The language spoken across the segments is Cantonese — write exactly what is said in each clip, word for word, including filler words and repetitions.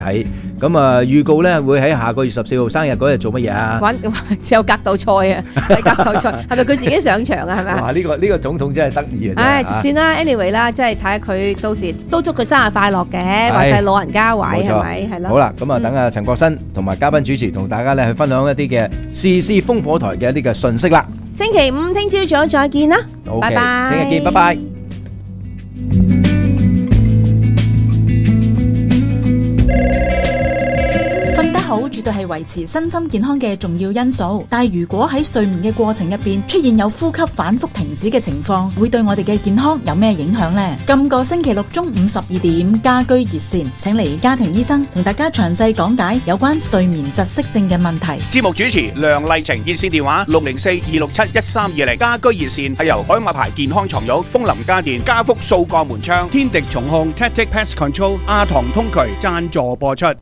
睇。咁啊，預告咧會喺下個月十四號生日嗰日做乜嘢啊？ 玩只有格鬥賽啊，係格鬥賽，係咪佢自己上場啊？係咪啊？ 哇！呢個呢個總統真係得意啊！ 唉，算啦 ，anyway 啦，即係睇下佢到時都祝佢生日快樂嘅，話晒老人家位係咪？係咯。 好啦，咁啊，等阿陳國新同埋嘉賓主持同大家咧去分享一啲嘅時事烽火台嘅一啲嘅信息啦。 星期五聽朝早再見啦，拜拜。 聽日見，拜拜。 好絕對係維持身心健康嘅重要因素，但係如果喺睡眠嘅過程入邊出現有呼吸反覆停止嘅情況，會對我哋嘅健康有咩影響呢？今個星期六中午十二點，家居熱線請嚟家庭醫生同大家詳細講解有關睡眠窒息症嘅問題。 節目主持梁麗晴，熱線電話六零四二六七一三二零。家居熱線係由海馬牌健康床褥、楓林家電、家福數個門窗、天敵蟲控、Tactic Pest Control、阿唐通渠贊助播出。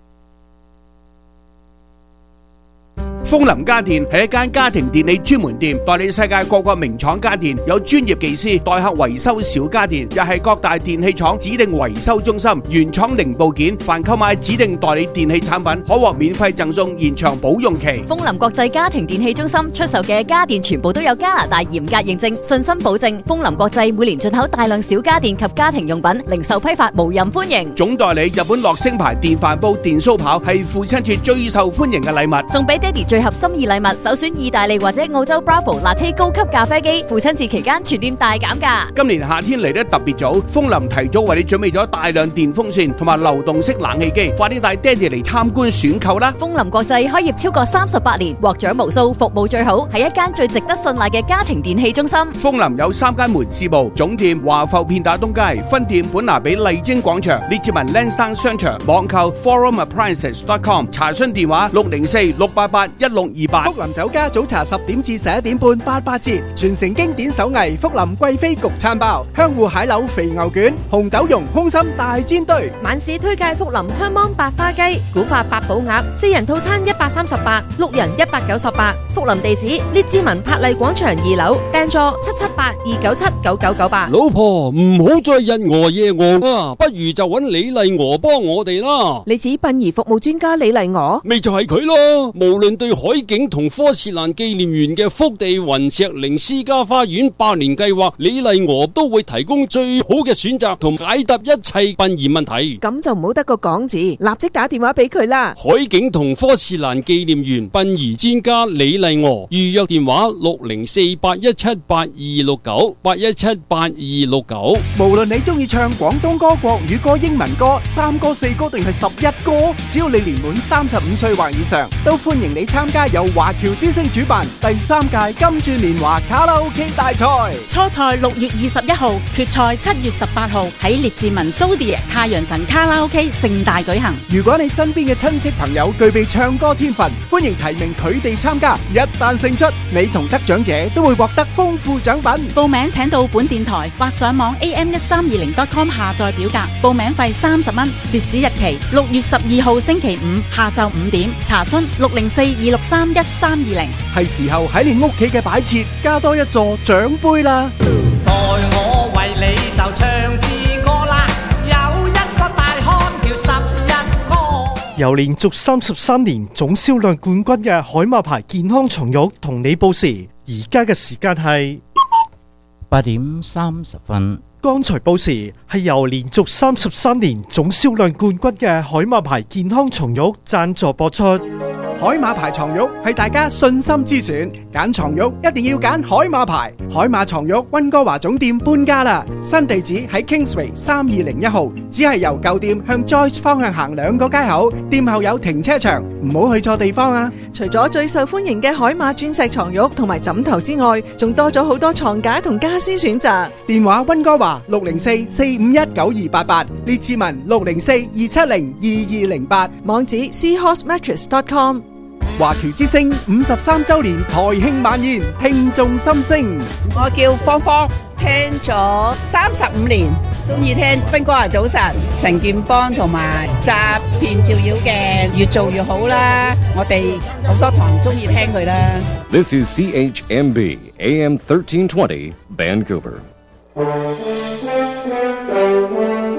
楓林家電係一間家庭電器專門店，代理世界各個名廠家電，有專業技師代客維修小家電，又係各大電器廠指定維修中心，原廠零部件，凡購買指定代理電器產品，可獲免費贈送延長保用期。 楓林國際家庭電器中心出售嘅家電全部都有加拿大嚴格認證，信心保證。楓林國際每年進口大量小家電及家庭用品，零售批發無任歡迎。 總代理日本樂聲牌電飯煲、電酥刨係父親節最受歡迎嘅禮物， 送俾爹哋最合心意禮物，首選意大利或者澳洲 Bravo Latte 高級咖啡機，父親節期間全店大減價。 今年夏天嚟得特別早，楓林提早為你準備咗大量電風扇同埋流動式冷氣機，快啲帶爹哋嚟參觀選購啦！ 楓林國際開業超過三十八年，獲獎無數，服務最好，係一間最值得信賴嘅家庭電器中心。 楓林有三間門市部，總店華埠片打東街，分店本拿比麗晶廣場，列治文 Lansdowne 商場，網購 forum appliances dot com， 查詢電話六零四六八八一六二八。 福林酒家早茶十點至十一點半八八折，傳承經典手藝福林貴妃焗餐包、香芋蟹柳肥牛卷、紅豆蓉空心大煎堆。 晚市推介福林香芒百花雞、古法八寶鴨，四人套餐一百三十八，六人一百九十八。福林地址列治文柏麗廣場二樓，訂座七七八二九七九九九八。 老婆唔好再日餓夜餓啊，不如就揾李麗娥幫我哋啦。 你指殯儀服務專家李麗娥？ 咪就係佢咯，無論對海景同科士蘭紀念園嘅福地雲石靈私家花園百年計劃，李麗娥都會提供最好嘅選擇同解答一切殯儀問題。 咁就唔好得個講字，立即打電話俾佢啦。 海景同科士蘭紀念園殯儀專家李麗娥，預約電話六零四八一七八二六九八一七八二六九。 無論你中意唱廣東歌、國語歌、英文歌、三歌、四歌定係十一歌，只要你年滿三十五歲或以上，都歡迎你參加由華僑之星主辦第三屆金鑽年華卡拉 OK 大賽。 初賽六月二十一號，決賽七月十八號喺列治文蘇迪太陽神卡拉 OK 盛大舉行。 如果你身邊嘅親戚朋友具備唱歌天分，歡迎提名佢哋參加。一旦勝出，你同得獎者都會獲得豐富獎品。 報名請到本電台或上網 a m 一三二零 dot com 下載表格，報名費三十蚊，截止日期六月十二號星期五下晝五點。查詢六零四二六三一三二零。 係時候喺你屋企嘅擺設加多一座獎杯啦！ 待我為你就唱支歌啦，有一個大漢叫十一哥。 由連續三十三年總銷量冠軍嘅海馬牌健康床褥同你報時，而家嘅時間係八點三十分。 剛才報時係由連續三十三年總銷量冠軍嘅海馬牌健康床褥贊助播出。海馬牌床褥係大家信心之選，揀床褥一定要揀海馬牌。海馬床褥溫哥華總店搬家啦，新地址喺 Kingsway 三二零一號，只係由舊店向 Joyce 方向行兩個街口，店後有停車場，唔好去錯地方啊！ 除咗最受歡迎嘅海馬鑽石床褥同埋枕頭之外，仲多咗好多床架同家私選擇。 電話溫哥華六零四四五一九二八八，列治文六零四二七零二二零八， 網址 seahorse mattress dot com。 華僑之聲五十三周年台慶晚宴，聽眾心聲。 我叫芳芳，聽咗三十五年，中意聽斌哥啊早晨，陳建邦同埋詐騙照妖嘅，越做越好啦。我哋好多堂中意聽佢啦。 This is C H M B A M thirteen twenty Vancouver.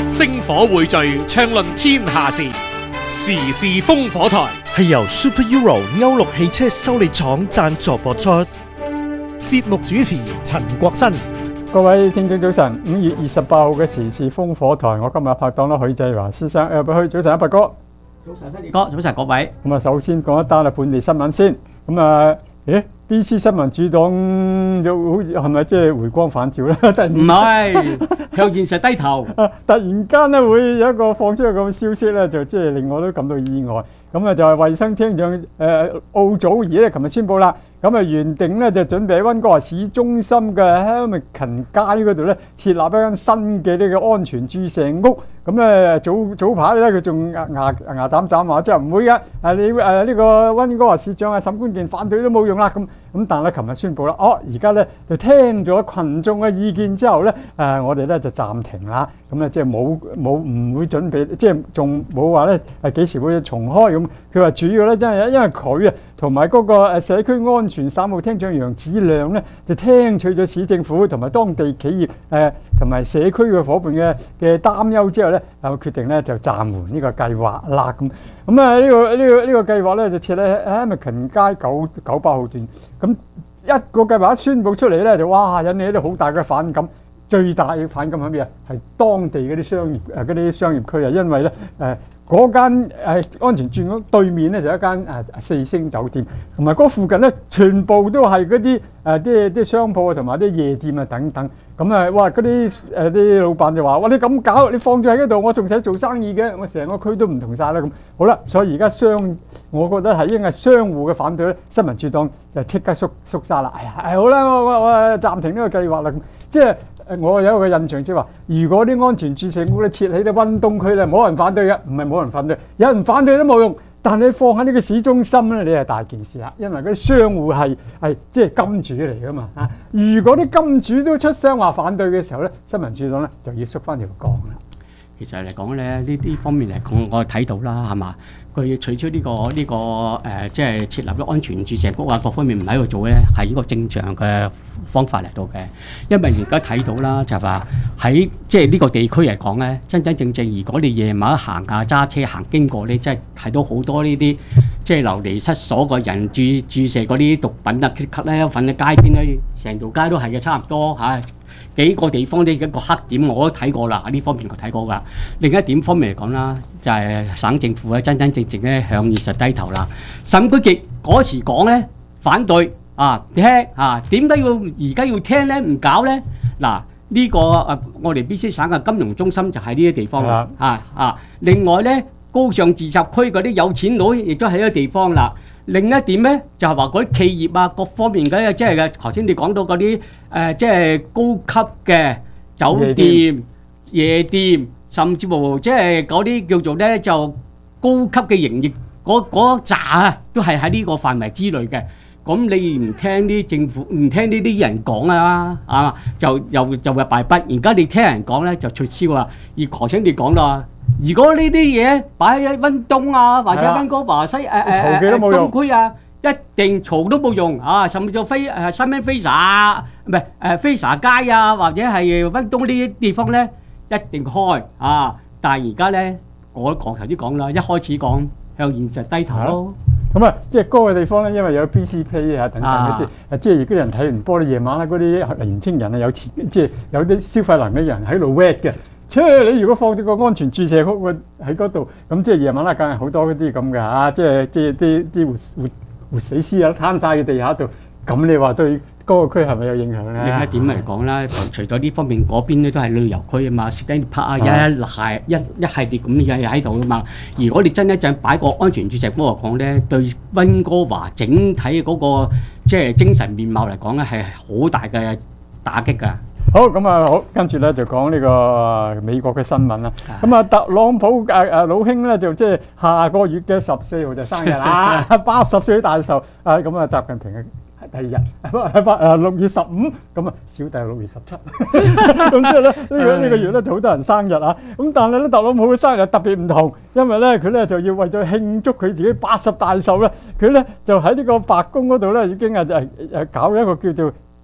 星火匯聚，暢論天下事，時事烽火台係由 Super Euro 歐陸汽車修理廠贊助播出。 節目主持陳國新。 各位聽眾早晨，五月二十八號嘅時事烽火台，我今日拍檔啦許繼華先生，誒，許早晨，阿伯哥， 早晨，新哥，早晨各位。 咁啊，首先講一單啊本地新聞先。咁啊，誒 B C 新民主黨就好似係咪即係回光返照咧？突然唔係向現實低頭。 突然間咧會有一個放出個咁嘅消息咧，就即係令我都感到意外。咁啊就係衛生廳長誒奧祖兒咧，琴日宣布啦。咁啊原定咧就準備喺溫哥華市中心嘅 Hamilton 街嗰度咧設立一間新嘅呢個安全注射屋。咁咧早早排咧佢仲牙牙牙斬斬話即係唔會嘅。誒你誒呢個溫哥華市長啊沈冠健反對都冇用啦。咁咁但係咧琴日宣布啦，哦而家咧就聽咗群眾嘅意見之後咧，誒我哋咧就暫停啦。咁咧即係冇冇唔會準備，即係仲冇話咧係幾時會重開咁。佢話主要咧真係因為佢啊同埋嗰個誒社區安全三號廳長楊子亮咧就聽取咗市政府同埋當地企業誒同埋社區嘅伙伴嘅嘅擔憂之後咧，就決定咧就暫緩呢個計劃啦。咁咁啊呢個呢個呢個計劃咧就設喺 Hamilton 街九九八號段。咁一個計劃一宣佈出嚟咧，就哇引起咗好大嘅反感。最大嘅反感係咩啊？係當地嗰啲商業誒嗰啲商業區啊，因為咧誒嗰間誒安全住屋對面咧就一間誒四星酒店，同埋嗰附近咧全部都係嗰啲誒啲啲商鋪啊，同埋啲夜店啊等等。咁啊哇嗰啲誒啲老闆就話：哇你咁搞，你放咗喺嗰度，我仲使做生意嘅，我成個區都唔同晒啦咁。好啦，所以而家商，我覺得係因為商戶嘅反對咧，新民主黨就即刻縮縮沙啦。哎呀，係好啦，我我我暫停呢個計劃啦。即係。誒，我有一個印象即係話，如果啲安全注射屋咧設喺啲溫東區咧，冇人反對嘅，唔係冇人反對，有人反對都冇用。但係你放喺呢個市中心咧，你係大件事啦，因為嗰啲商戶係係即係金主嚟噶嘛嚇。如果啲金主都出聲話反對嘅時候咧，新民主黨咧就要縮翻條槓啦。 其實嚟講咧，呢啲方面嚟講，我睇到啦，係嘛？佢要取消呢、這個呢、這個誒、呃，即係設立咗安全注射屋啊，各方面唔喺度做咧，係一個正常嘅方法嚟到嘅。因為而家睇到啦，就係話喺即係呢個地區嚟講咧，真真正正，如果你夜晚行啊揸車行經過咧，真係睇到好多呢啲即係流離失所嘅人注注射嗰啲毒品啊，吸吸咧，瞓喺街邊咧，成條街都係嘅，差唔多嚇。幾個地方呢一個黑點我都睇過啦，呢方面我睇過㗎。另一點方面嚟講啦，就係、是、省政府咧真真正正咧向現實低頭啦。沈居傑嗰時講咧反對啊聽啊，點解要而家要聽咧唔搞咧？嗱呢、這個啊我哋 B C 省嘅金融中心就喺呢啲地方啦啊啊！另外咧高尚自習區嗰啲有錢佬亦都喺呢啲地方啦。另一點咧就係話嗰啲企業啊各方面嘅即係嘅頭先你講到嗰啲誒即係高級嘅酒店、夜店，甚至乎即係嗰啲叫做咧就高級嘅營業嗰嗰扎啊，都係喺呢個範圍之內嘅。咁你唔聽啲政府唔聽呢啲人講啊啊，就又就會敗筆。而家你聽人講咧就取消啦。而頭先你講啦。如果呢啲嘢擺喺溫東啊，或者溫哥華西誒誒誒東區啊，一定嘈都冇用啊！甚至乎飛誒新興飛沙唔係誒飛沙街啊，或者係溫東呢啲地方咧，一定開啊！但係而家咧，我講頭先講啦，一開始講向現實低頭咯。 咁啊，即係嗰個地方咧，因為有 B C Play 啊等等嗰啲，誒即係而家人睇完波咧，夜晚咧嗰啲年青人啊有錢，即係有啲消費能力嘅人喺度 work 嘅。即係你如果放咗個安全注射屋喺嗰度，咁即係夜晚啦，梗係好多嗰啲咁嘅嚇，即係即係啲啲活活活死屍啊攤晒喺地下度，咁你話對嗰個區係咪有影響咧？ 另一點嚟講啦，除咗呢方面，嗰邊咧都係旅遊區啊嘛 ，Sydney Park 啊，一係一一系列咁嘅嘢喺度啊嘛。如果你真一陣擺個安全注射屋嚟講咧，對溫哥華整體嗰個即係精神面貌嚟講咧，係好大嘅打擊㗎。 好咁啊，好跟住咧就講呢個美國嘅新聞啦。咁啊，特朗普誒誒老兄咧就即係下個月嘅十四號就生日啦，八十歲大壽啊！咁啊，習近平嘅第二日誒六月十五，咁啊小弟六月十七，咁即係咧呢個呢個月咧就好多人生日啊！咁但係咧特朗普嘅生日特別唔同，因為咧佢咧就要為咗慶祝佢自己八十大壽咧，佢咧就喺呢個白宮嗰度咧已經係誒誒搞一個叫做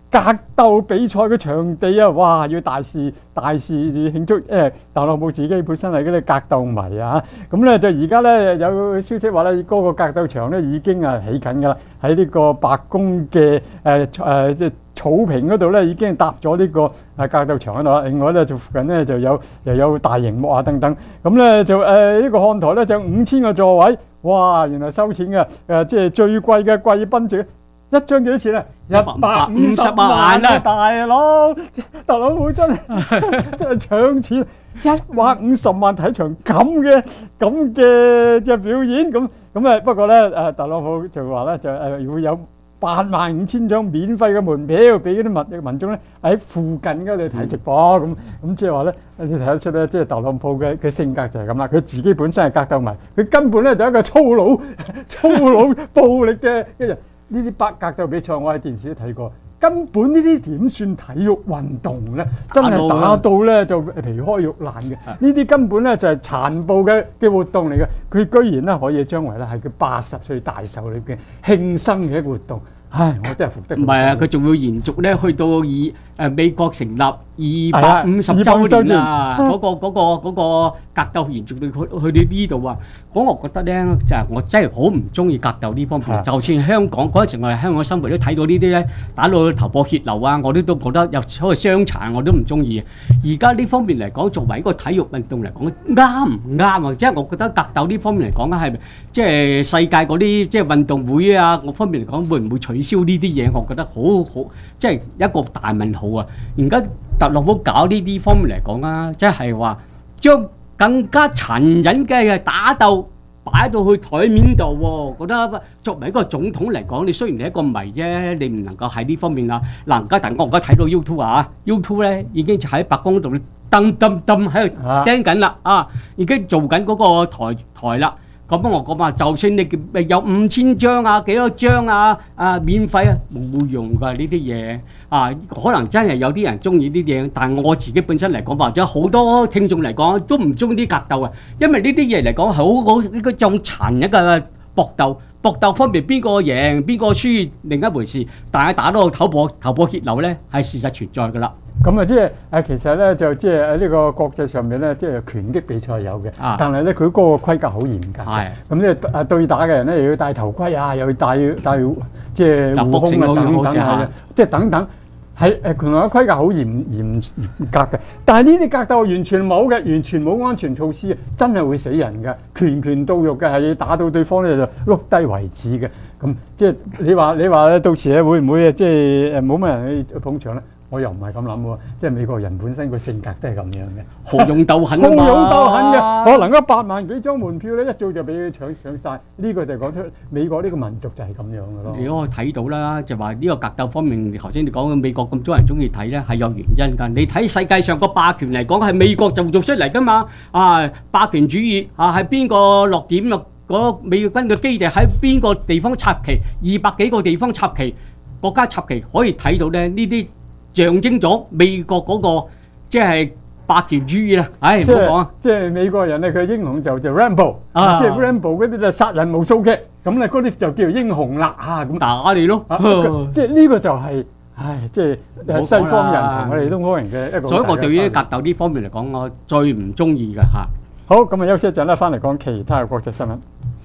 格鬥比賽嘅場地啊，哇！要大肆大肆慶祝，因為特朗普自己本身係嗰啲格鬥迷啊，咁咧就而家咧有消息話咧，嗰個格鬥場咧已經係起緊㗎啦，喺呢個白宮嘅誒誒即係草坪嗰度咧已經搭咗呢個誒格鬥場喺度啦。另外咧就附近咧就有又有大螢幕啊等等，咁咧就誒、呃、呢個看台咧就五千個座位，哇！原來收錢嘅誒即係最貴嘅貴賓席。一張幾多錢啊？一百五十萬啊！大佬，特朗普真係真係搶錢，一百五十萬睇場咁嘅咁嘅嘅表演，咁咁誒不過咧誒特朗普就話咧就誒會有八萬五千張免費嘅門票俾嗰啲民民眾咧喺附近嗰度睇直播，咁咁即係話咧你睇得出咧，即係特朗普嘅嘅性格就係咁啦。佢自己本身係格鬥迷，佢根本咧就係一個粗魯粗魯暴力嘅一人。呢啲百格鬥比賽，我喺電視都睇過，根本呢啲點算體育運動咧？真係打到咧就皮開肉爛嘅。呢啲根本咧就係殘暴嘅嘅活動嚟嘅。佢居然咧可以將為咧係佢八十歲大壽裏邊慶生嘅一個活動。唉，我真係服得。 唔係啊，佢仲要延續咧，去到以誒美國成立二百五十週年啊！嗰個嗰個嗰個格鬥延續到去去到呢度啊！咁我覺得咧，就係我真係好唔中意格鬥呢方面。就算香港嗰陣時，我哋香港生活都睇到呢啲咧，打到頭破血流啊！我都都覺得有好似傷殘，我都唔中意。而家呢方面嚟講，作為一個體育運動嚟講，啱唔啱啊？即係我覺得格鬥呢方面嚟講咧，係即係世界嗰啲即係運動會啊，各方面嚟講，會唔會取消呢啲嘢？我覺得好好，即係一個大問號啊！而家特朗普搞呢啲方面嚟講啊，即係話將更加殘忍嘅打鬥擺到去台面度喎。覺得作為一個總統嚟講，你雖然你係一個迷啫，你唔能夠喺呢方面啊。嗱，而家但我而家睇到 YouTube 啊 ，YouTube 咧已經喺白宮度噔噔噔喺度釘緊啦，啊，已經做緊嗰個台台啦。咁我講話，就算你有五千張啊，幾多張啊，啊免費啊，冇用㗎呢啲嘢啊，可能真係有啲人中意呢啲嘢，但係我自己本身嚟講，或者好多聽眾嚟講都唔中意啲格鬥啊，因為呢啲嘢嚟講好好呢個種殘忍嘅搏鬥，搏鬥方面邊個贏邊個輸另一回事，但係打到頭破頭破血流咧係事實存在㗎啦。 咁啊，即係誒，其實咧就即係喺呢個國際上面咧，即係拳擊比賽有嘅，啊、但係咧佢嗰個規格好嚴格嘅。咁咧誒對打嘅人咧又要戴頭盔啊，又要戴戴即係護胸啊等等啊，即係等等係誒拳王嘅規格好嚴嚴嚴格嘅。但係呢啲格鬥完全冇嘅，完全冇安全措施，真係會死人嘅，拳拳到肉嘅，係要打到對方咧就碌低為止嘅。咁即係你話你話咧，到時咧會唔會啊？即係誒冇乜人去捧場咧？我又唔係咁諗喎，即係美國人本身個性格都係咁樣嘅， 好勇鬥狠啊嘛， 好勇鬥狠嘅，可能嗰八萬幾張門票咧一早就俾佢搶搶曬，呢個就講出美國呢個民族就係咁樣嘅咯。 如果我睇到啦，就話呢個格鬥方面，頭先你講嘅美國咁多人中意睇咧，係有原因㗎。你睇世界上個霸權嚟講係美國就做出嚟㗎嘛，啊霸權主義啊係邊個落點啊？嗰美軍嘅基地喺邊個地方插旗？二百幾個地方插旗，國家插旗可以睇到咧呢啲。象徵咗美國嗰個即係霸權主義啦，唉唔好講啊！ 即係美國人咧，佢英雄就就 Rambo，即係 Rambo 嗰啲就殺人無數嘅，咁咧嗰啲就叫做英雄啦嚇，咁打你咯！ 即係呢個就係，唉，即係西方人同我哋東方人嘅一個。 所以我對於格鬥呢方面嚟講，我最唔中意嘅嚇。 好，咁啊休息一陣啦，翻嚟講其他嘅國際新聞。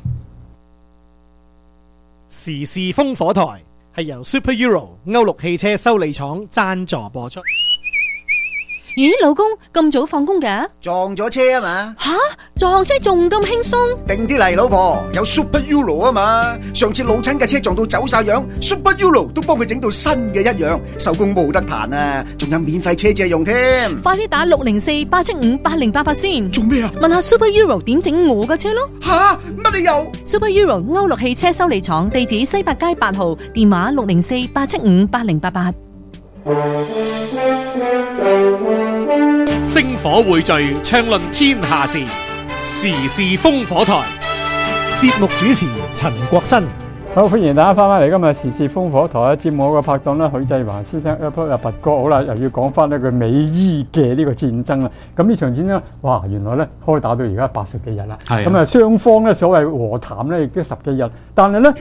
時事風火台。係由 Super Euro 歐陸汽車修理廠贊助播出。 咦，老公咁早放工㗎？ 撞咗車啊嘛！ 吓，撞車仲咁輕鬆？ 定啲嚟，老婆，有 Super Euro 啊嘛！上次老親嘅車撞到走晒樣 ，Super Euro 都幫佢整到新嘅一樣，收工冇得彈啊！仲有免費車借用添。 快啲打六零四八七五八零八八先。 做咩啊？ 問下 Super Euro 點整我嘅車咯。 吓，乜理由 ？Super Euro 歐陸汽車修理廠，地址西八街八號，電話六零四八七五八零八八。 星火匯聚，暢論天下事，時事風火台。節目主持陳國新。 好，歡迎大家翻返嚟今日時事風火台啊！節目我嘅拍檔咧，許濟華先生一鋪又拔哥，好啦，又要講翻呢個美伊嘅呢個戰爭啦。咁呢場戰爭，哇，原來咧開打到而家八十幾日啦。咁啊，雙方咧所謂和談咧亦都十幾日，但係咧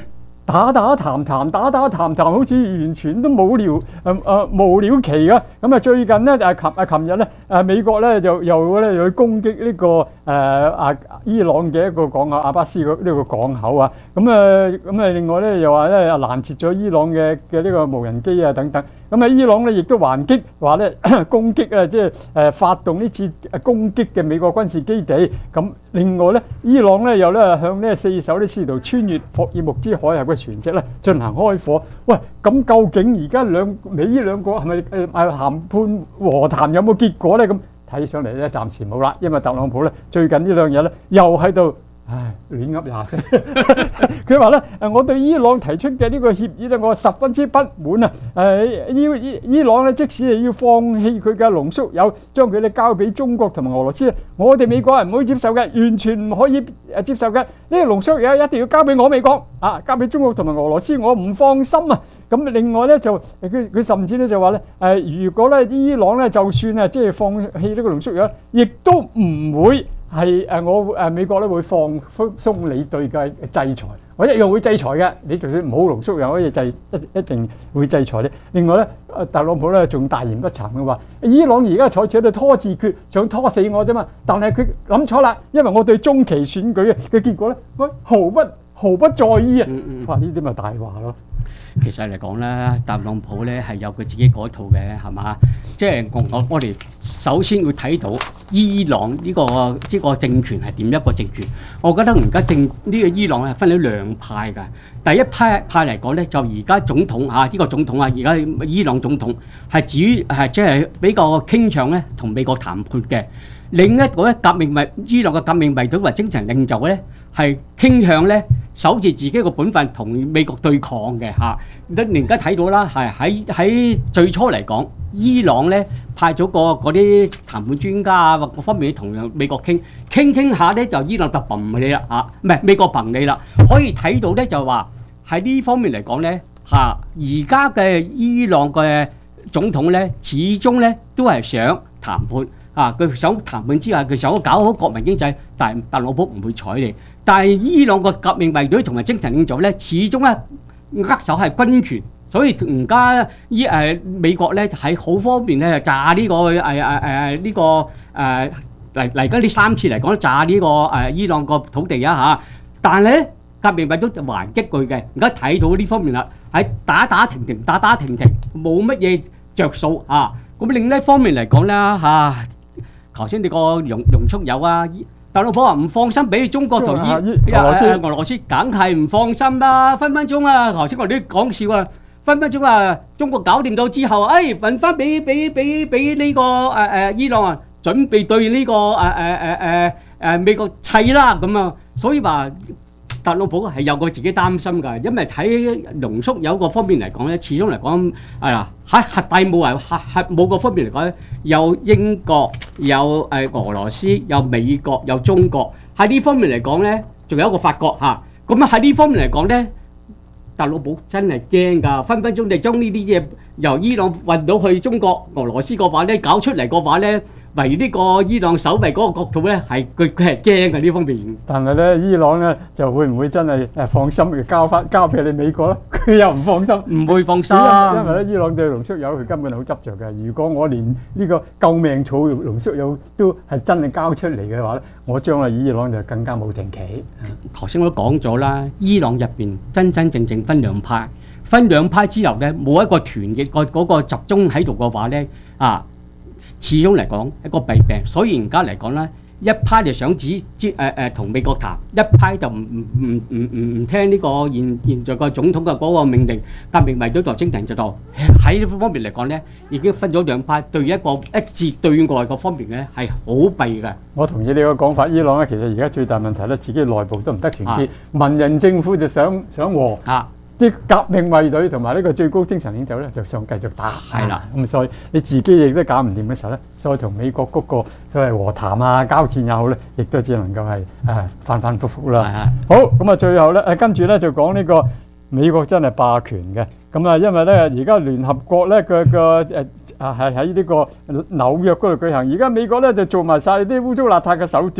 打打談談，打打談談，好似完全都冇聊誒誒、呃、無了期嘅。咁啊最近咧就係琴啊琴日咧誒美國咧就又咧又去攻擊呢、這個誒啊、呃、伊朗嘅一個港口阿巴斯呢個港口啊。咁啊咁啊另外咧又話咧攔截咗伊朗嘅嘅呢個無人機啊等等。咁啊伊朗咧亦都還擊話咧攻擊啊即係誒發動呢次攻擊嘅美國軍事基地。咁另外咧伊朗咧又咧向呢四艘咧試圖穿越霍爾木茲海峽嘅船隻咧進行開火。喂，咁究竟而家兩美呢兩個係咪誒誒談判和談有冇結果咧？咁睇上嚟咧暫時冇啦，因為特朗普咧最近呢兩日咧又喺度唉亂噏廿四。佢話咧誒我對伊朗提出嘅呢個協議咧，我十分之不滿啊！誒伊伊伊朗咧即使係要放棄佢嘅濃縮鈾，將佢咧交俾中國同埋俄羅斯，我哋美國係唔可以接受嘅，完全唔可以誒接受嘅。呢個濃縮鈾一定要交俾我美國啊，交俾中國同埋俄羅斯，我唔放心啊！咁另外咧就佢佢甚至咧就話咧誒，如果咧伊朗咧就算啊即係放棄呢個濃縮鈾，亦都唔會係誒我誒美國咧會放鬆你對嘅制裁，我一樣會制裁嘅。你就算唔好濃縮鈾，可以制一一定會制裁你。另外咧，特朗普咧仲大言不慚嘅話，伊朗而家採取喺度拖字訣，想拖死我啫嘛。但係佢諗錯啦，因為我對中期選舉嘅嘅結果咧，我毫不毫不在意啊！哇！呢啲咪大話咯〜 其實嚟講咧，特朗普咧係有佢自己嗰套嘅，係嘛？即係我我我哋首先會睇到伊朗呢、呢個呢、呢個政權係點一個政權。我覺得而家政呢、呢個伊朗係分咗兩派㗎。第一派派嚟講咧，就而家總統啊，呢、呢個總統啊，而家伊朗總統係至於係即係比較傾向咧同美國談判嘅。另一個咧革命衛伊朗嘅革命衛隊或精神領袖咧係傾向咧守住自己個本分同美國對抗嘅嚇。你而家睇到啦，係喺喺最初嚟講，伊朗咧派咗個嗰啲談判專家啊，各方面同美國傾傾傾下咧，就伊朗就揼你啦嚇，唔係美國揼你啦。可以睇到咧就話喺呢方面嚟講咧嚇，而家嘅伊朗嘅總統咧，始終咧都係想談判。啊！佢想談判之下，佢想搞好國民經濟，但係特朗普唔會睬你。但係伊朗個革命衛隊同埋精神領袖咧，始終咧握手係軍權，所以而家依誒美國咧喺好方面咧炸呢、呢個誒誒誒呢個誒嚟嚟緊呢三次嚟講炸呢、呢個誒、呃、伊朗個土地啊嚇。但係咧革命衛隊就還擊佢嘅，而家睇到呢方面啦，喺打打停停打打停停，冇乜嘢着數啊。咁另一方面嚟講咧嚇。頭先你個容容速有啊，特朗普話唔放心俾中國同伊俄羅斯，俄羅斯梗係唔放心啦，分分鐘啊！頭先我哋講笑啊，分分鐘啊，中國搞掂到之後，誒揾翻俾俾俾俾呢個誒誒伊朗啊，準備對呢個誒誒誒誒誒美國砌啦咁啊，所以話。特朗普係有個自己擔心㗎，因為睇濃縮鈾個方面嚟講咧，始終嚟講係啦，喺核大武為核核武個方面嚟講咧，有英國、有誒俄羅斯、有美國、有中國。喺呢方面嚟講咧，仲有一個法國嚇。咁啊喺呢方面嚟講咧，特朗普真係驚㗎，分分鐘你將呢啲嘢由伊朗運到去中國、俄羅斯個話咧，搞出嚟個話咧。為呢個伊朗守衛嗰個角度咧，係佢佢係驚嘅呢方面。 但係咧，伊朗咧就會唔會真係誒放心嘅交翻交俾你美國咧？佢又唔放心， 唔會放心。 因為咧，伊朗對濃縮鈾佢根本係好執着嘅。如果我連呢個救命草濃縮鈾都係真係交出嚟嘅話咧，我將來伊朗就更加冇停棋。 頭先我都講咗啦，伊朗入邊真真正正分兩派，分兩派之後咧，冇一個團結個嗰個集中喺度嘅話咧，啊！始終嚟講一個弊病，所以而家嚟講咧，一派就想指指誒誒同美國談，一派就唔唔唔唔唔唔聽呢個現現在個總統嘅嗰個命令，革命衛隊就精神就到喺呢方面嚟講咧，已經分咗兩派，對一個一致對外個方面咧係好弊嘅。 我同意你個講法，伊朗咧其實而家最大問題咧，自己內部都唔得團結，文人政府就想想和。啊啲革命衛隊同埋呢個最高精神領袖咧，就想繼續打，係啦。咁所以你自己亦都搞唔掂嘅時候咧，所以同美國嗰個所謂和談啊、交戰也好咧，亦都只能夠係誒反反覆覆啦。好，咁啊，最後咧誒跟住咧就講呢個美國真係霸權嘅。咁啊，因為咧而家聯合國咧個個誒啊係喺呢個紐約嗰度舉行，而家美國咧就做埋曬啲污糟邋遢嘅手段。咁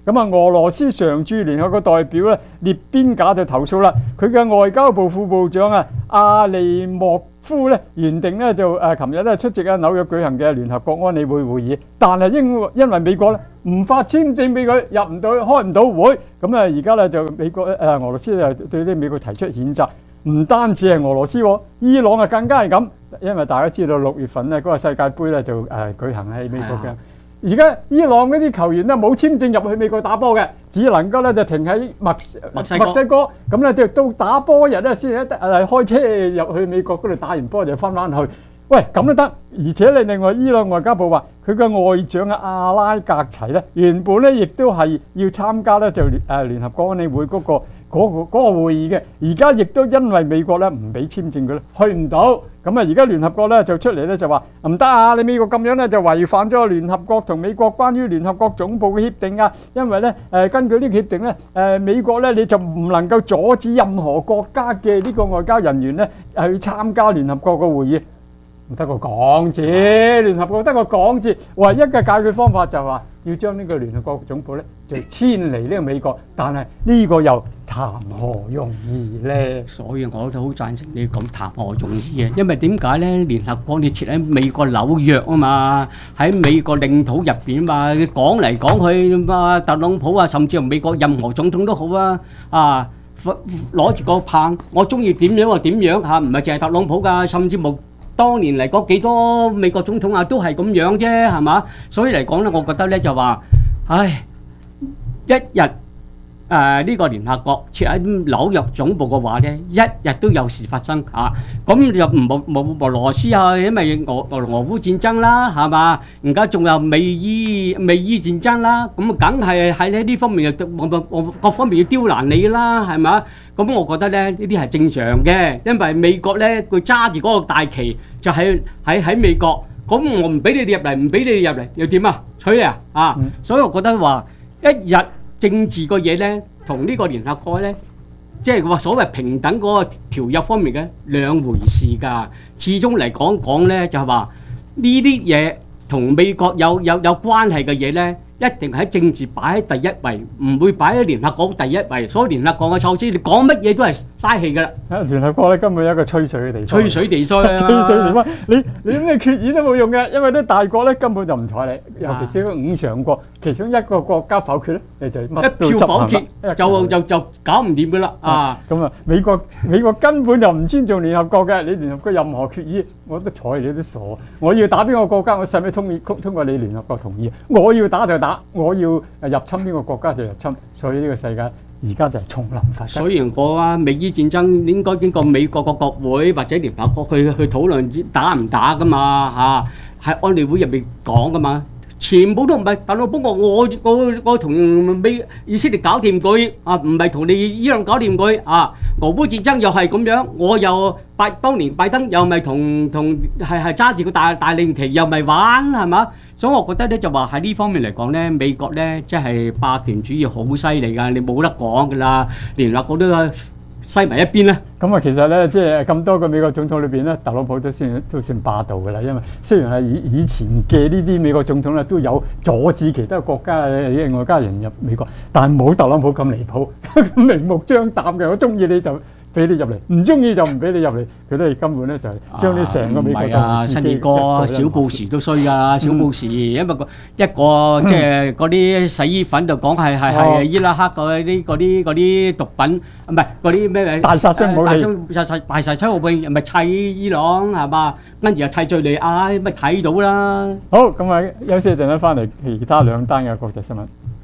咁啊，俄羅斯常駐聯合國代表咧列邊架就投訴啦，佢嘅外交部副部長啊阿利莫夫咧原定咧就誒琴日咧出席啊紐約舉行嘅聯合國安理會會議，但係因因為美國咧唔發簽證俾佢，入唔到開唔到會，咁啊而家咧就美國誒、呃、俄羅斯就對啲美國提出譴責，唔單止係俄羅斯，伊朗啊更加係咁，因為大家知道六月份咧嗰個世界盃咧就誒、呃、舉行喺美國嘅。而家伊朗嗰啲球員咧冇簽證入去美國打波嘅，只能夠咧就停喺墨墨西哥，咁咧就到打波日咧先一誒開車入去美國嗰度打完波就翻返去。喂，咁都得，而且你另外伊朗外交部話佢嘅外長啊阿拉格齊咧原本咧亦都係要參加咧就誒聯合國安理會嗰個嗰個嗰個會議嘅，而家亦都因為美國咧唔俾簽證佢咧去唔到，咁啊而家聯合國咧就出嚟咧就話唔得啊！你美國咁樣咧就違反咗聯合國同美國關於聯合國總部嘅協定啊，因為咧誒根據呢個協定咧誒美國咧你就唔能夠阻止任何國家嘅呢個外交人員咧去參加聯合國嘅會議。得個講字，聯合國得個講字，唯一嘅解決方法就係話要將呢個聯合國總部咧就遷離呢個美國，但係呢個又談何容易咧？ 所以我就好贊成你講談何容易嘅，因為點解咧？聯合國你設喺美國紐約啊嘛，喺美國領土入邊嘛，講嚟講去嘛，特朗普啊，甚至乎美國任何總統都好啊，啊攞住個棒，我中意點樣就點樣嚇，唔係淨係特朗普㗎，甚至乎。當年嚟講幾多美國總統啊，都係咁樣啫，係嘛？所以嚟講咧，我覺得咧就話，唉，一日誒呢個聯合國設喺紐約總部嘅話咧，一日都有事發生嚇。咁就唔冇冇俄羅斯啊，因為俄俄俄烏戰爭啦，係嘛？而家仲有美伊美伊戰爭啦，咁梗係喺呢方面又各方面要刁難你啦，係嘛？咁我覺得咧，呢啲係正常嘅，因為美國咧佢揸住嗰個大旗就喺喺喺美國，咁我唔俾你哋入嚟，唔俾你哋入嚟，又點啊？取你啊！啊！嗯、所以我覺得話一日政治個嘢咧，同呢個聯合國咧，即係話所謂平等嗰個條約方面嘅兩回事㗎。始終嚟講講咧，就係話呢啲嘢同美國有有有關係嘅嘢咧。一定喺政治擺喺第一位，唔會擺喺聯合國第一位。所以聯合國嘅措施，你講乜嘢都係嘥氣㗎啦。 啊，聯合國咧根本有一個吹水嘅地方。 吹水地衰啊！ 吹水地方，你你咩決議都冇用嘅，因為啲大國咧根本就唔睬你，尤其是嗰五常國，其中一個國家否決咧，你就乜都執行啦。一票否決就就就搞唔掂㗎啦啊！咁啊，美國美國根本就唔尊重聯合國嘅，你聯合國任何決議我都睬你都傻。我要打邊個國家，我使唔使通通通過你聯合國同意？我要打就打。我要入侵邊個國家就入侵，所以呢個世界而家就係叢林發生。 所以我話美伊戰爭應該經過美國個國會或者聯合國去去討論打唔打噶嘛嚇，喺安理會入面講噶嘛，全部都唔係特朗普我我我我同美以色列搞掂佢啊，唔係同你伊朗搞掂佢啊。俄烏戰爭又係咁樣，我又拜當年拜登又咪同同係係揸住個大大令旗又咪玩係嘛？所以我覺得咧就話喺呢方面嚟講咧，美國咧即係霸權主義好犀利㗎，你冇得講㗎啦，聯合國都西埋一邊啦。 咁啊，其實咧即係咁多個美國總統裏邊咧，特朗普都算都算霸道㗎啦。因為雖然係以以前嘅呢啲美國總統咧都有阻止其他國家嘅外交人入美國，但係冇特朗普咁離譜，咁明目張膽嘅。我中意你就俾你入嚟，唔中意就唔俾你入嚟。佢都係根本咧就係將你成個美國啊，新二哥小布什都衰㗎，小布什因為個一個即係嗰啲洗衣粉就講係係係伊拉克嗰啲嗰啲嗰啲毒品，唔係嗰啲咩大殺傷武器， 大殺大殺傷武器，咪砌伊朗係嘛，跟住又砌敍利亞，咪睇到啦。 好，咁啊休息一陣間翻嚟其他兩單嘅國際新聞。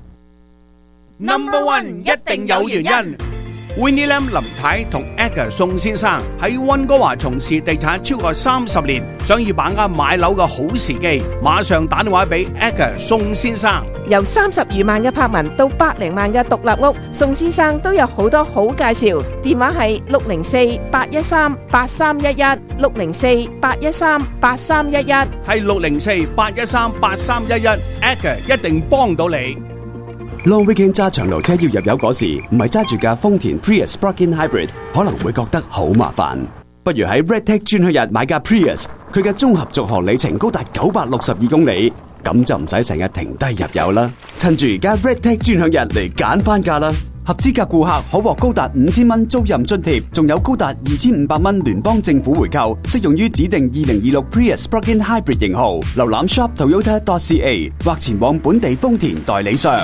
Number one 一定有原因。Winnie Lam 林太同 Edgar 宋先生喺溫哥華從事地產超過三十年，想要把握買樓嘅好時機，馬上打電話俾 Edgar 宋先生。 由三十餘萬嘅柏文到百零萬嘅獨立屋，宋先生都有好多好介紹。電話係六零四八一三八三一一，六零四八一三八三一一， 係六零四八一三八三一一 ，Edgar 一定幫到你。 Long weekend 揸長途車要入油嗰時，唔係揸住架豐田 Prius Plug-in Hybrid， 可能會覺得好麻煩。不如喺 Redtech 專區日買架 Prius， 佢嘅綜合續航里程高達九百六十二公里， 咁就唔使成日停低入油啦。趁住而家 Red Tag 專享日嚟揀翻價啦！合資格顧客可獲高達五千蚊租賃津貼，仲有高達二千五百蚊聯邦政府回購，適用於指定二零二六 Prius Plug-in Hybrid 型號。瀏覽 shop toyota dot c a 或前往本地豐田代理商。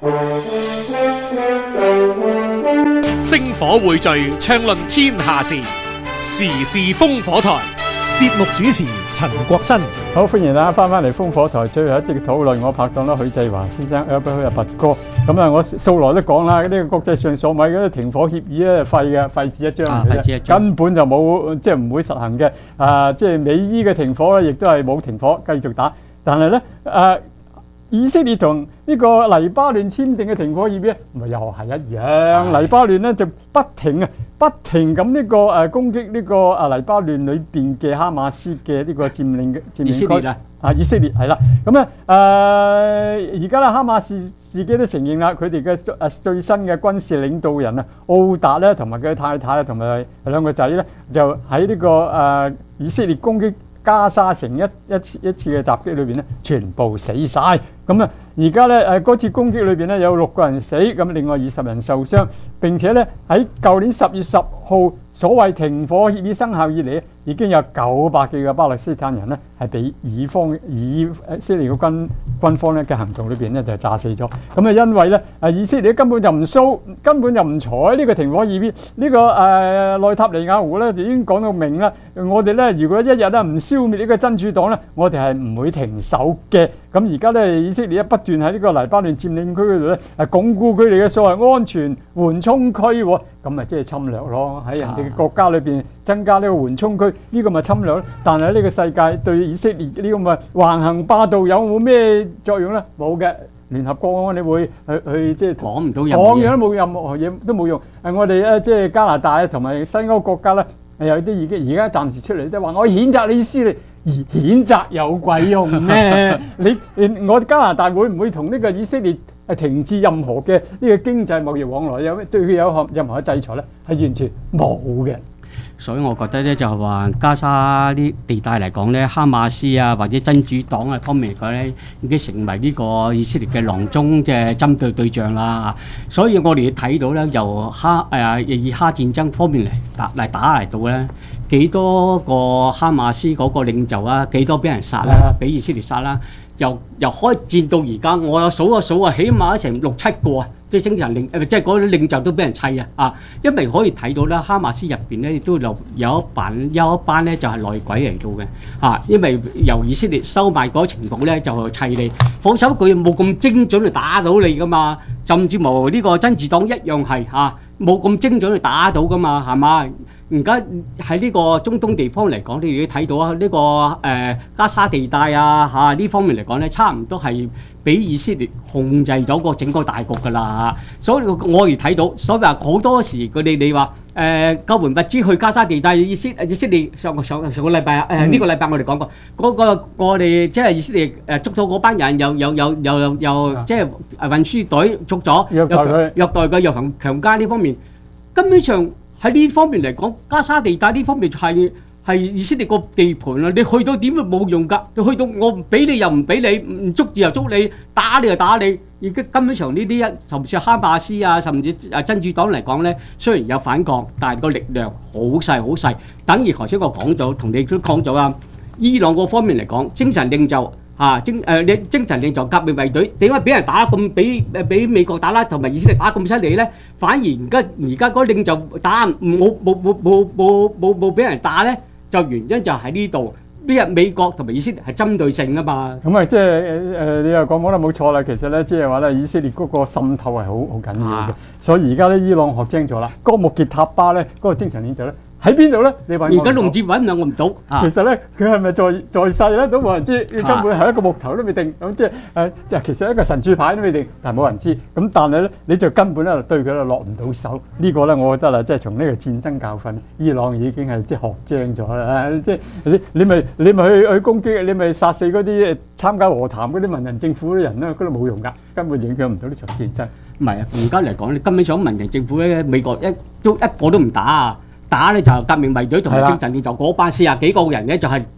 星火匯聚，暢論天下事，時事風火台。節目主持陳國新。 好，歡迎大家翻返嚟烽火台最後一節嘅討論。我拍檔啦許繼華先生 Albert 拔哥。咁啊，我素來都講啦，呢、這個國際上所謂嗰啲停火協議咧，廢嘅，廢紙一張嚟嘅，根本就冇，即係唔會實行嘅。啊，即係美伊嘅停火咧，亦都係冇停火，繼續打。但係咧，啊，以色列同呢個黎巴嫩簽訂嘅停火協議咧，咪又係一樣。黎巴嫩咧就不停啊，不停咁呢個誒攻擊呢個啊黎巴嫩裏邊嘅哈馬斯嘅呢個佔領嘅佔領區啊，以色列係啦。咁咧誒而家咧哈馬斯自己都承認啦，佢哋嘅誒最新嘅軍事領導人啊奧達咧同埋佢太太啊同埋兩個仔咧就喺呢個誒以色列攻擊加沙城一一次一次嘅襲擊裏邊咧，全部死晒。咁啊，而家咧誒嗰次攻擊裏邊咧有六個人死，咁另外二十人受傷。並且咧喺舊年十月十號所謂停火協議生效以嚟，已經有九百幾個巴勒斯坦人咧係俾以方以色列嘅軍軍方咧嘅行動裏邊咧就炸死咗。咁啊，因為咧誒以色列根本就唔蘇，根本就唔睬呢個停火協議。呢個誒內塔尼亞胡咧就已經講到明啦，我哋咧如果一日咧唔消滅呢個真主黨咧，我哋係唔會停手嘅。咁而家咧以色列不斷喺呢個黎巴嫩佔領區嗰度咧係鞏固佢哋嘅所謂安全緩衝區喎，咁咪即係侵略咯。喺人哋嘅國家裏邊增加呢個緩衝區，呢個咪侵略咯。但係呢個世界對以色列呢個咪橫行霸道有冇咩作用咧？冇嘅。聯合國你會去去即係講唔到任何嘢， 講嘢都冇任何嘢都冇用。誒，我哋咧即係加拿大同埋西歐國家咧，有啲已經而家暫時出嚟即係話我譴責你以色列。而譴責有鬼用咩？你我加拿大會唔會同呢個以色列係停止任何嘅呢個經濟貿易往來？有對佢有任何嘅制裁咧？係完全冇嘅。 所以我覺得咧就係話加沙啲地帶嚟講咧，哈馬斯啊或者真主黨啊方面嚟講咧，已經成為呢個以色列嘅囊中即係針對對象啦。所以我哋睇到咧，由哈誒以哈戰爭方面嚟打嚟打嚟到咧。幾多個哈馬斯嗰個領袖啊？幾多俾人殺啦？俾以色列殺啦？由由開戰到而家，我有數一數啊，起碼成六七個啊，即係精神領誒，即係嗰啲領袖都俾人砌啊！啊，因為可以睇到咧，哈馬斯入邊咧都有有一班有一班咧就係內鬼嚟到嘅啊！因為由以色列收買嗰情報咧就砌你，放手佢冇咁精準去打到你噶嘛，甚至乎呢個真主黨一樣係啊，冇咁精準去打到噶嘛，係嘛？而家喺呢個中東地方嚟講，你要睇到啊，呢個誒加沙地帶啊嚇呢方面嚟講咧，差唔多係俾以色列控制咗個整個大局㗎啦。所以我哋睇到，所以話好多時佢哋你話誒救援物資去加沙地帶，以色以色列上個上上個禮拜啊誒呢個禮拜我哋講過嗰個我哋即係以色列誒捉到嗰班人，又又又又又又即係運輸隊捉咗，虐待佢，虐待佢又強強姦呢方面，根本上。喺呢方面嚟講，加沙地帶呢方面係係以色列個地盤啦。你去到點都冇用㗎，你去到我唔俾你又唔俾你，唔捉住又捉你，打你又打你。而家根本上呢啲一，甚至哈馬斯啊，甚至啊真主黨嚟講咧，雖然有反抗，但係個力量好細好細。等於頭先我講咗，同你都講咗啊，伊朗嗰方面嚟講，精神領袖。啊精誒你精神領袖革命衛隊點解俾人打咁俾誒俾美國打啦，同埋以色列打咁犀利咧？反而而家而家嗰領袖打冇冇冇冇冇冇冇俾人打咧，就原因就喺呢度。呢日美國同埋以色列係針對性啊嘛。咁啊即係誒誒，你又講講得冇錯啦。其實咧，即係話咧，以色列嗰個滲透係好好緊要嘅。所以而家咧，伊朗學精咗啦。嗰個穆傑塔巴咧，嗰個精神領袖咧。喺邊度咧？你揾我而家龍接揾啊，我唔到。其實咧，佢係咪在在世咧都冇人知，根本係一個木頭都未定。咁即係誒，即係其實一個神主牌都未定，但係冇人知。咁但係咧，你就根本咧對佢咧落唔到手。呢個咧，我覺得啦，即係從呢個戰爭教訓，伊朗已經係即係學精咗啦。即係你你咪你咪去去攻擊，你咪殺死嗰啲參加和談嗰啲文人政府啲人咧，嗰度冇用㗎，根本影響唔到呢場戰爭。唔係啊，而家嚟講，你根本上文人政府咧，美國一都一個都唔打啊！打咧就革命衛隊同埋精神領袖嗰班四十幾個人咧就係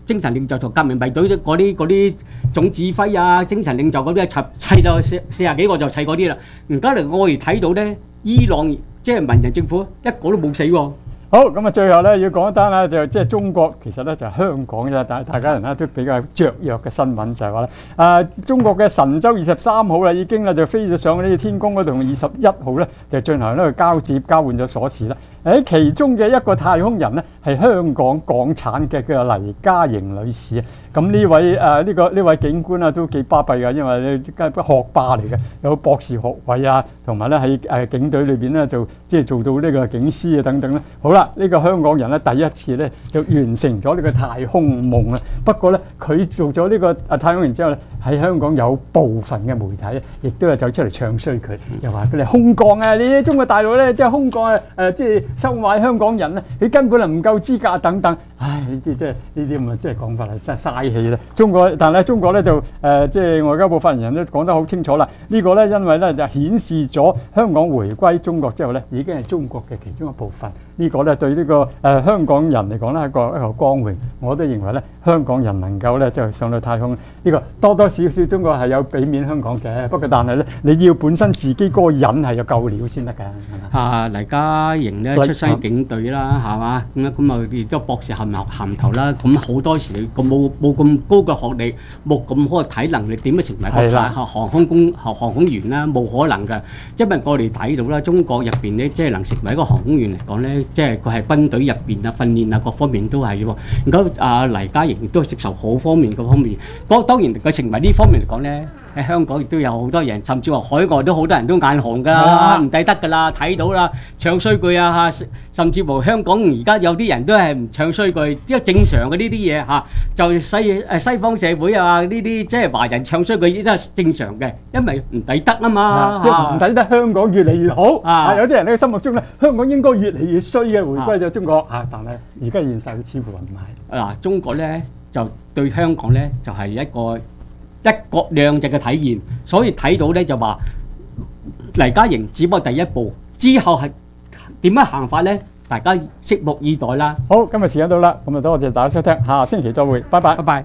精神領袖同革命衛隊嗰啲嗰啲總指揮啊、精神領袖嗰啲砌砌到四四廿幾個就砌嗰啲啦。而家嚟我哋睇到咧，伊朗即係文人政府一個都冇死喎。 好，咁啊，最後咧要講一單咧，就即係中國其實咧就係香港啫，但係大家人咧都比較雀躍嘅新聞就係話咧，啊中國嘅神舟二十三號啦，已經咧就飛咗上呢個天宮嗰度，同二十一號咧就進行呢個交接，交換咗鎖匙啦。喺其中嘅一個太空人咧係香港港產嘅，叫做黎嘉瑩女士啊。咁呢位誒呢個呢位警官啊都幾巴閉㗎，因為咧學霸嚟嘅，有博士學位啊，同埋咧喺誒警隊裏邊咧就即係做到呢個警司啊等等咧。好啦，呢個香港人咧第一次咧就完成咗呢個太空夢啊。不過咧佢做咗呢個啊太空人之後咧，喺香港有部分嘅媒體咧，亦都係走出嚟唱衰佢，又話佢哋空降啊！你中國大陸咧即係空降啊誒，即係收買香港人咧，你根本係唔夠資格等等。唉，呢啲即係呢啲咁啊，即係講法係真係嘥氣啦。中國，但係咧中國咧就誒、呃，即係外交部發言人都講得好清楚啦。這個、呢個咧因為咧就顯示咗香港回歸中國之後咧，已經係中國嘅其中一部分。這個、呢個咧對呢、這個誒、呃、香港人嚟講咧係一個一個光榮。我都認為咧香港人能夠咧即係上到太空，呢、這個多多少少中國係有俾面香港嘅。不過但係咧你要本身自己嗰個人係有夠料先得㗎。 啊，黎嘉瑩咧出身警隊啦，係嘛咁啊咁啊，亦都博士銜銜頭啦。咁好多時你冇冇咁高嘅學歷，冇咁好嘅體能，你點樣成為個太航空公航航空員咧？冇可能㗎。因為我哋睇到啦，中國入邊咧，即係能成為一個航空員嚟講咧，即係佢係軍隊入邊啊訓練啊各方面都係喎。如果啊黎嘉瑩亦都接受好方面嘅方面，當當然佢成為呢方面嚟講咧。喺香港亦都有好多人，甚至話海外都好多人都眼紅㗎啦，唔抵得㗎啦，睇到啦，唱衰句啊嚇，甚至乎香港而家有啲人都係唔唱衰句，即係正常嘅呢啲嘢嚇，就西誒西方社會啊呢啲即係華人唱衰句都係正常嘅，因為唔抵得啊嘛， 即係唔抵得香港越嚟越好啊！有啲人喺心目中咧，香港應該越嚟越衰嘅，回歸咗中國啊！但係而家現實似乎唔係。 嗱，中國咧就對香港咧就係一個一國兩制嘅體現，所以睇到咧就話黎嘉瑩只不過第一步，之後係點樣行法咧？大家拭目以待啦。 好，今日時間到啦，咁就多謝大家收聽，下星期再會，拜拜， 拜拜。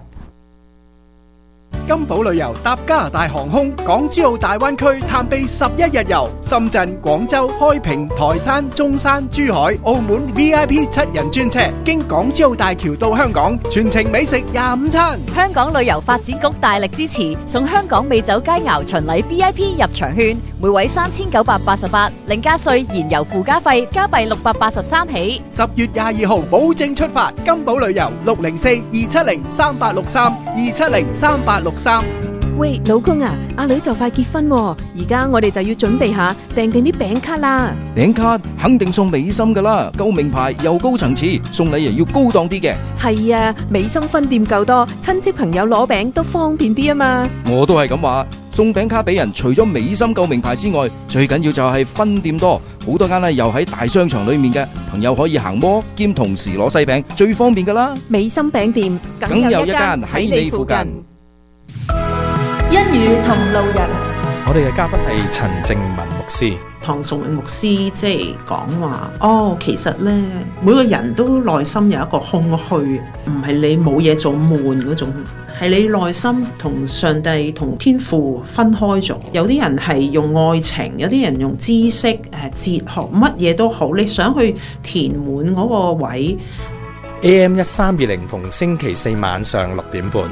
金寶旅遊搭加拿大航空港珠澳大灣區探秘十一日遊，深圳、廣州、開平、台山、中山、珠海、澳門 V I P 七人專車，經港珠澳大橋到香港，全程美食廿五餐。 香港旅遊發展局大力支持，送香港美酒佳肴巡禮 V I P 入場券，每位三千九百八十八，另加稅燃油附加費，加幣六百八十三起。 十月廿二號保證出發，金寶旅遊六零四二七零三八六三二七零三八六三。 喂，老公啊，阿女就快結婚喎，而家我哋就要準備下訂定啲餅卡啦。 餅卡肯定送美心噶啦，夠名牌又高層次，送禮又要高檔啲嘅。 係啊，美心分店夠多，親戚朋友攞餅都方便啲啊嘛。 我都係咁話，送餅卡俾人，除咗美心夠名牌之外，最緊要就係分店多，好多間咧又喺大商場裏面嘅，朋友可以行摩兼同時攞西餅，最方便噶啦。 美心餅店梗有一間喺你附近。 一語同路人， 我哋嘅嘉賓係陳正文牧師。 唐崇榮牧師即係講話，哦，其實咧每個人都內心有一個空虛，唔係你冇嘢做悶嗰種，係你內心同上帝同天父分開咗。有啲人係用愛情，有啲人用知識、誒哲學，乜嘢都好，你想去填滿嗰個位。 A M 一三二零逢星期四晚上六點半。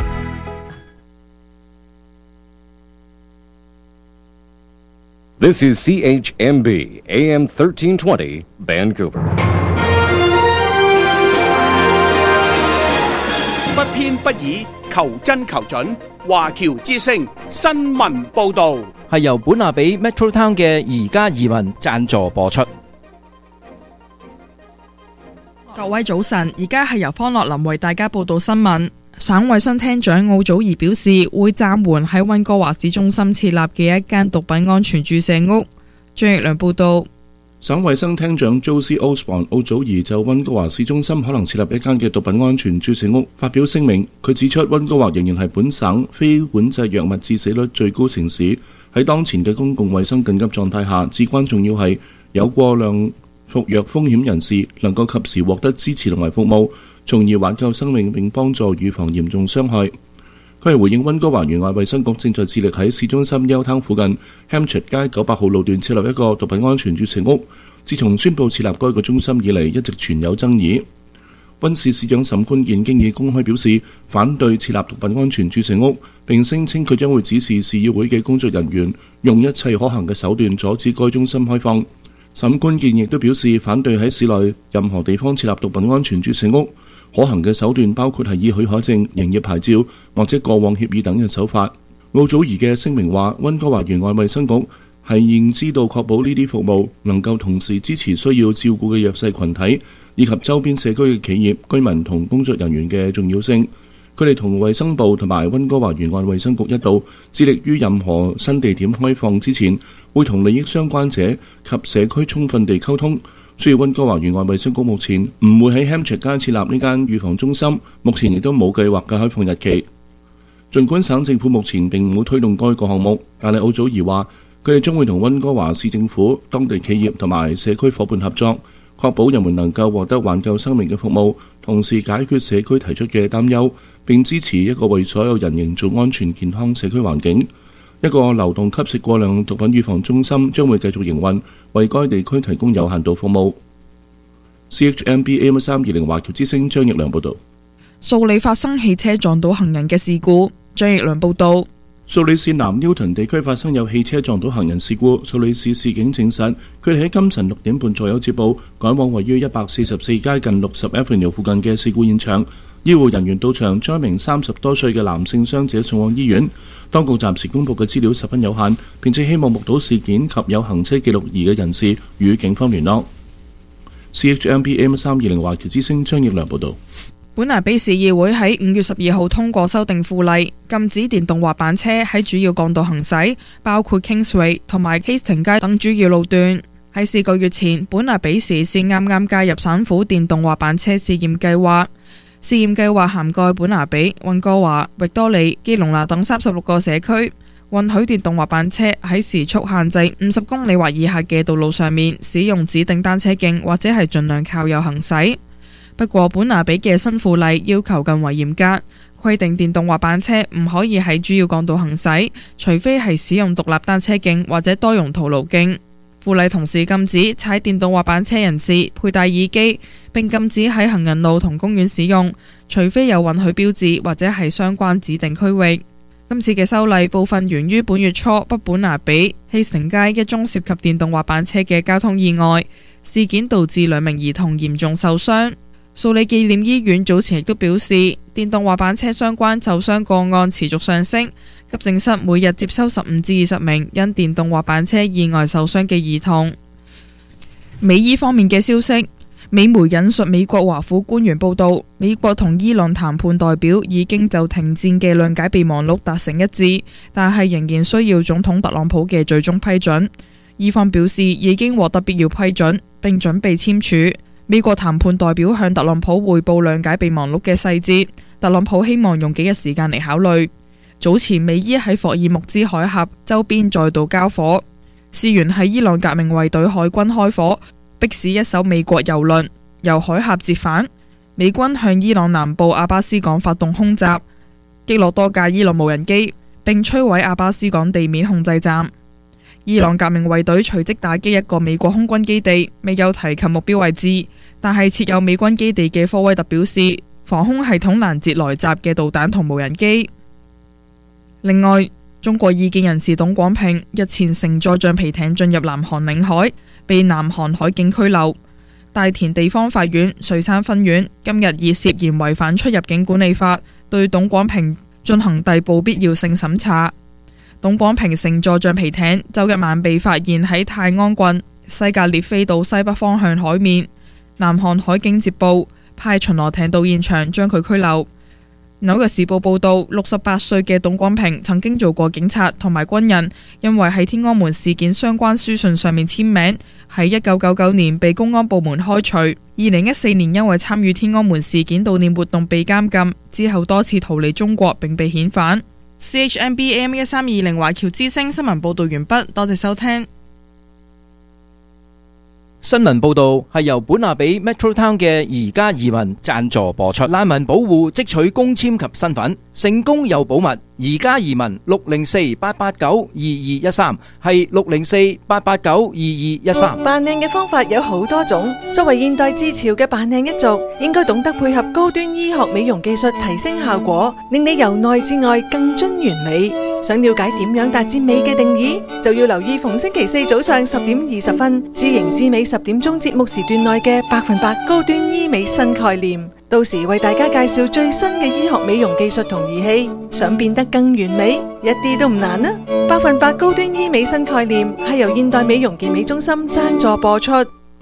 This is C H M B A M thirteen twenty Vancouver。 不偏不倚，求真求準。華僑之聲新聞報導係由本亞比 Metro Town 嘅宜家移民贊助播出。 各位早晨，而家係由方樂林為大家報道新聞。省衛生廳長奧祖兒表示，會暫緩喺溫哥華市中心設立嘅一間毒品安全注射屋。張奕良報道。 省衛生廳長 Josie Osborne 奧祖兒就溫哥華市中心可能設立一間嘅毒品安全注射屋發表聲明。佢指出，溫哥華仍然係本省非管制藥物致死率最高城市。喺當前嘅公共衛生緊急狀態下，至關重要係有過量服藥風險人士能夠及時獲得支持同埋服務。 從而挽救生命並幫助預防嚴重傷害。佢係回應溫哥華沿岸衛生局正在致力喺市中心休灘附近 Hampshire 街九百號路段設立一個毒品安全注射屋。自從宣布設立該個中心以嚟，一直存有爭議。溫市市長沈寬健經已公開表示反對設立毒品安全注射屋，並聲稱佢將會指示市議會嘅工作人員用一切可行嘅手段阻止該中心開放。沈寬健亦都表示反對喺市內任何地方設立毒品安全注射屋，可行嘅手段包括係以許可證、營業牌照或者過往協議等嘅手法。奧祖兒嘅聲明話，溫哥華沿岸衛生局係認知到確保呢啲服務能夠同時支持需要照顧嘅弱勢群體以及周邊社區嘅企業、居民同工作人員嘅重要性。佢哋同衛生部同埋溫哥華沿岸衛生局一道，致力於任何新地點開放之前，會同利益相關者及社區充分地溝通。所以溫哥華沿岸衛生局目前唔會喺 Hampshire 街設立呢間預防中心，目前亦都冇計劃嘅開放日期。儘管省政府目前並冇推動該個項目，但係奧祖兒話佢哋將會同溫哥華市政府、當地企業同埋社區夥伴合作，確保人們能夠獲得挽救生命嘅服務，同時解決社區提出嘅擔憂，並支持一個為所有人營造安全健康社區環境。一個流動吸食過量毒品預防中心將會繼續營運，為該地區提供有限度服務。C H M B A M 三二零華僑之聲張奕良報導。 素里發生汽車撞到行人嘅事故，張奕良報導。 素里市南 Newton 地區發生有汽車撞到行人事故，素里市市警證實，佢哋喺今晨六點半左右接報，趕往位於一百四十四街近六十 Avenue 附近嘅事故現場。醫護人員到場，將一名三十多歲嘅男性傷者送往醫院。當局暫時公布嘅資料十分有限，並且希望目睹事件及有行車記錄儀嘅人士與警方聯絡。C H M B A M 三二零華僑之聲張奕良報導。 本拿比市議會喺五月十二號通過修訂附例，禁止電動滑板車喺主要幹道行駛，包括 Kingsway 同埋 Hastings 街等主要路段。喺四個月前，本拿比市先啱啱加入省府電動滑板車試驗計劃。試驗計劃涵蓋本拿比、溫哥華、域多利、基隆納等三十六個社區，允許電動滑板車喺時速限制五十公里或以下嘅道路上面使用指定單車徑，或者係盡量靠右行駛。不過本拿比嘅新附例要求更為嚴格，規定電動滑板車唔可以喺主要幹道行駛，除非係使用獨立單車徑或者多用途路徑。附例同時禁止踩電動滑板車人士佩戴耳機，並禁止喺行人路同公園使用，除非有允許標誌或者係相關指定區域。今次嘅修例部分源於本月初北本拿比希城街一宗涉及電動滑板車嘅交通意外事件，導致兩名兒童嚴重受傷。素里紀念醫院早前亦都表示，電動滑板車相關受傷個案持續上升，急症室每日接收十五至二十名因電動滑板車意外受傷嘅兒童。美伊方面嘅消息，美媒引述美國華府官員報道，美國同伊朗談判代表已經就停戰嘅諒解備忘錄達成一致，但係仍然需要總統特朗普嘅最終批准。伊方表示已經獲得必要批准，並準備簽署。美國談判代表向特朗普匯報諒解備忘錄嘅細節，特朗普希望用幾日時間嚟考慮。早前美伊喺霍爾木茲海峽周邊再度交火，事源係伊朗革命衛隊海軍開火，迫使一艘美國油輪由海峽折返。美軍向伊朗南部阿巴斯港發動空襲，擊落多架伊朗無人機，並摧毀阿巴斯港地面控制站。伊朗革命衛隊隨即打擊一個美國空軍基地，未有提及目標位置，但係設有美軍基地嘅科威特表示，防空系統攔截來襲嘅導彈同無人機。另外，中國異見人士董廣平日前乘坐橡皮艇進入南韓領海，被南韓海警拘留。大田地方法院瑞山分院今日以涉嫌違反出入境管理法，對董廣平進行逮捕必要性審查。董廣平乘坐橡皮艇周日晚被發現喺泰安郡西格列菲道西北方向海面，南韓海警接報，派巡邏艇到現場將佢拘留。紐約時報報道，六十八歲嘅董廣平曾經做過警察同埋軍人，因為喺天安門事件相關書信上面簽名，喺一九九九年被公安部門開除，二零一四年因為參與天安門事件悼念活動被監禁，之後多次逃離中國並被遣返。C H M B A M 一三二零華僑之聲新聞報道完畢，多謝收聽。 新聞報導係由本亞比 Metro Town 嘅而家移民贊助播出。難民保護即取公簽及身份，成功又保密。而家移民六零四八八九二二一三係六零四八八九二二一三。 扮靚嘅方法有好多種，作為現代之潮嘅扮靚一族，應該懂得配合高端醫學美容技術提升效果，令你由內至外更臻完美。想了解點樣達至美嘅定義，就要留意逢星期四早上十點二十分，知型知美十點鐘節目時段內嘅百分百高端醫美新概念。到時為大家介紹最新嘅醫學美容技術同儀器，想變得更完美，一啲都唔難啊！百分百高端醫美新概念係由現代美容健美中心贊助播出。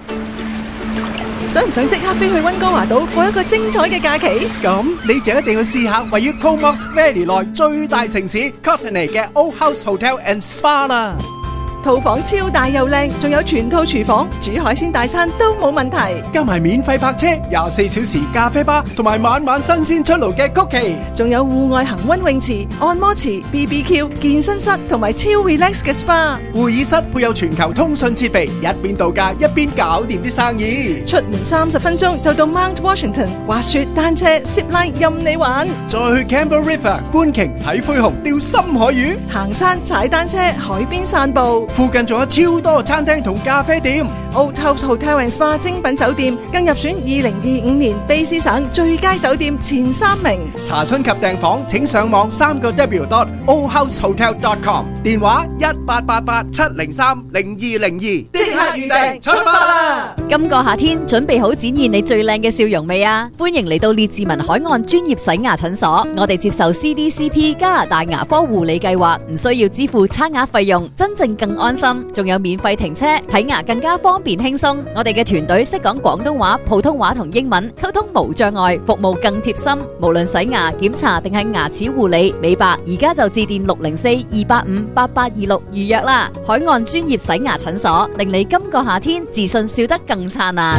想唔想即刻飛去溫哥華島過一個精彩嘅假期？ 咁你就一定要試下位於 Comox Valley 內最大城市 Courtenay 嘅 Old House Hotel and Spa 啦。 套房超大又靚，仲有全套廚房，煮海鮮大餐都冇問題。 加埋免費泊車、廿四小時咖啡吧，同埋晚晚新鮮出爐嘅曲奇， 仲有戶外恒溫泳池、按摩池、B B Q、健身室同埋超 relax 嘅 SPA。 會議室配有全球通訊設備，一邊度假一邊搞掂啲生意。 出門三十分鐘就到 Mount Washington，滑雪、單車、zip line 任你玩。 再去 Campbell River 觀鯨、睇灰熊、釣深海魚， 行山、踩單車、海邊散步。 附近仲有超多餐廳同咖啡店。 Old House Hotel and Spa 精品酒店更入選二零二五年卑詩省最佳酒店前三名。 查詢及訂房請上網三個 W dot old house hotel dot com， 電話一八八八七零三零二零二，即刻預訂出發啦！ 今個夏天準備好展現你最靚嘅笑容未啊？歡迎嚟到列治文海岸專業洗牙診所，我哋接受 C D C P 加拿大牙科護理計劃，唔需要支付差額費用，真正更安心，仲有免費停車，睇牙更加方便輕鬆。我哋嘅團隊識講廣東話、普通話同英文，溝通無障礙，服務更貼心。無論洗牙、檢查定係牙齒護理、美白，而家就致電六零四二八五八八二六預約啦。海岸專業洗牙診所，令你今個夏天自信笑得更燦爛。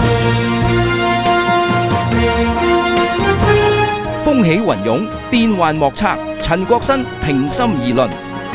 風起雲湧，變幻莫測。陳國新平心而論。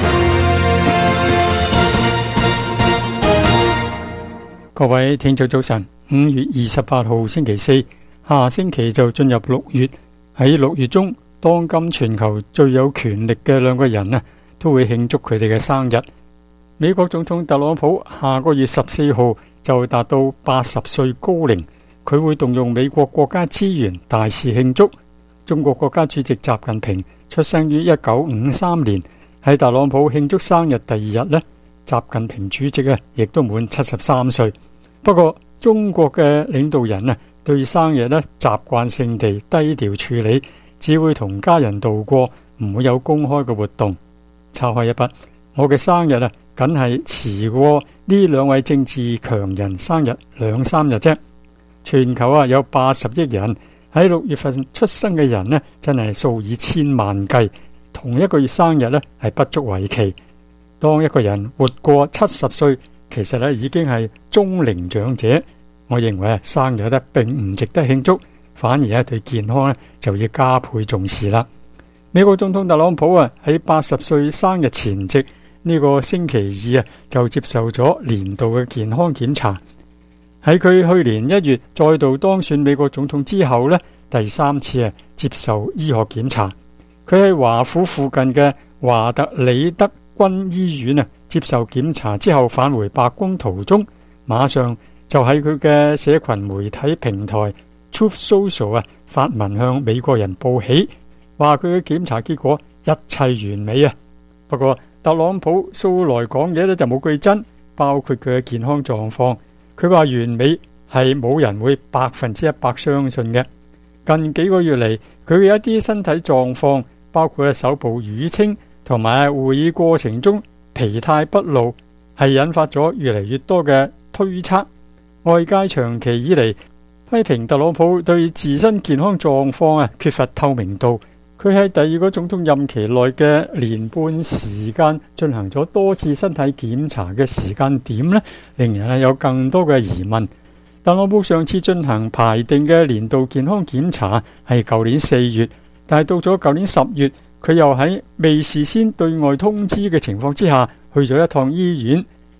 各位聽眾早晨，五月二十八號星期四，下星期就進入六月。喺六月中，當今全球最有權力嘅兩個人啊，都會慶祝佢哋嘅生日。美國總統特朗普下個月十四號就達到八十歲高齡，佢會動用美國國家資源大肆慶祝。中國國家主席習近平出生於一九五三年，喺特朗普慶祝生日第二日呢，習近平主席啊，亦都滿七十三歲。不過中國嘅領導人啊，對生日呢習慣性地低調處理，只會同家人度過，唔會有公開嘅活動。抄開一筆，我嘅生日啊，梗係遲過呢兩位政治強人生日兩三日啫。全球啊有八十億人，喺六月份出生嘅人呢，真係數以千萬計，同一個月生日呢係不足為奇。當一個人活過七十歲，其實咧已經係中齡長者。我認為啊，生日咧並唔值得慶祝，反而咧對健康咧就要加倍重視啦。美國總統特朗普啊喺八十歲生日前夕呢個星期二啊就接受咗年度嘅健康檢查。喺佢去年一月再度當選美國總統之後咧，第三次啊接受醫學檢查。佢喺華府附近嘅華特里德軍醫院啊接受檢查之後返回白宮途中，馬上就喺佢嘅社群媒體平台 Truth Social 啊發文向美國人報喜，話佢嘅檢查結果一切完美啊。不過特朗普素來講嘢咧就冇句真，包括佢嘅健康狀況，佢話完美係冇人會百分之一百相信嘅。近幾個月嚟，佢嘅一啲身體狀況，包括手部淤青同埋會議過程中疲態不露，係引發咗越嚟越多嘅推測。外界長期以嚟批評特朗普對自身健康狀況啊缺乏透明度。佢喺第二個總統任期內嘅年半時間進行咗多次身體檢查嘅時間點呢，令人有更多嘅疑問。特朗普上次進行排定嘅年度健康檢查係舊年四月，但係到咗舊年十月，佢又喺未事先對外通知嘅情況之下去咗一趟醫院，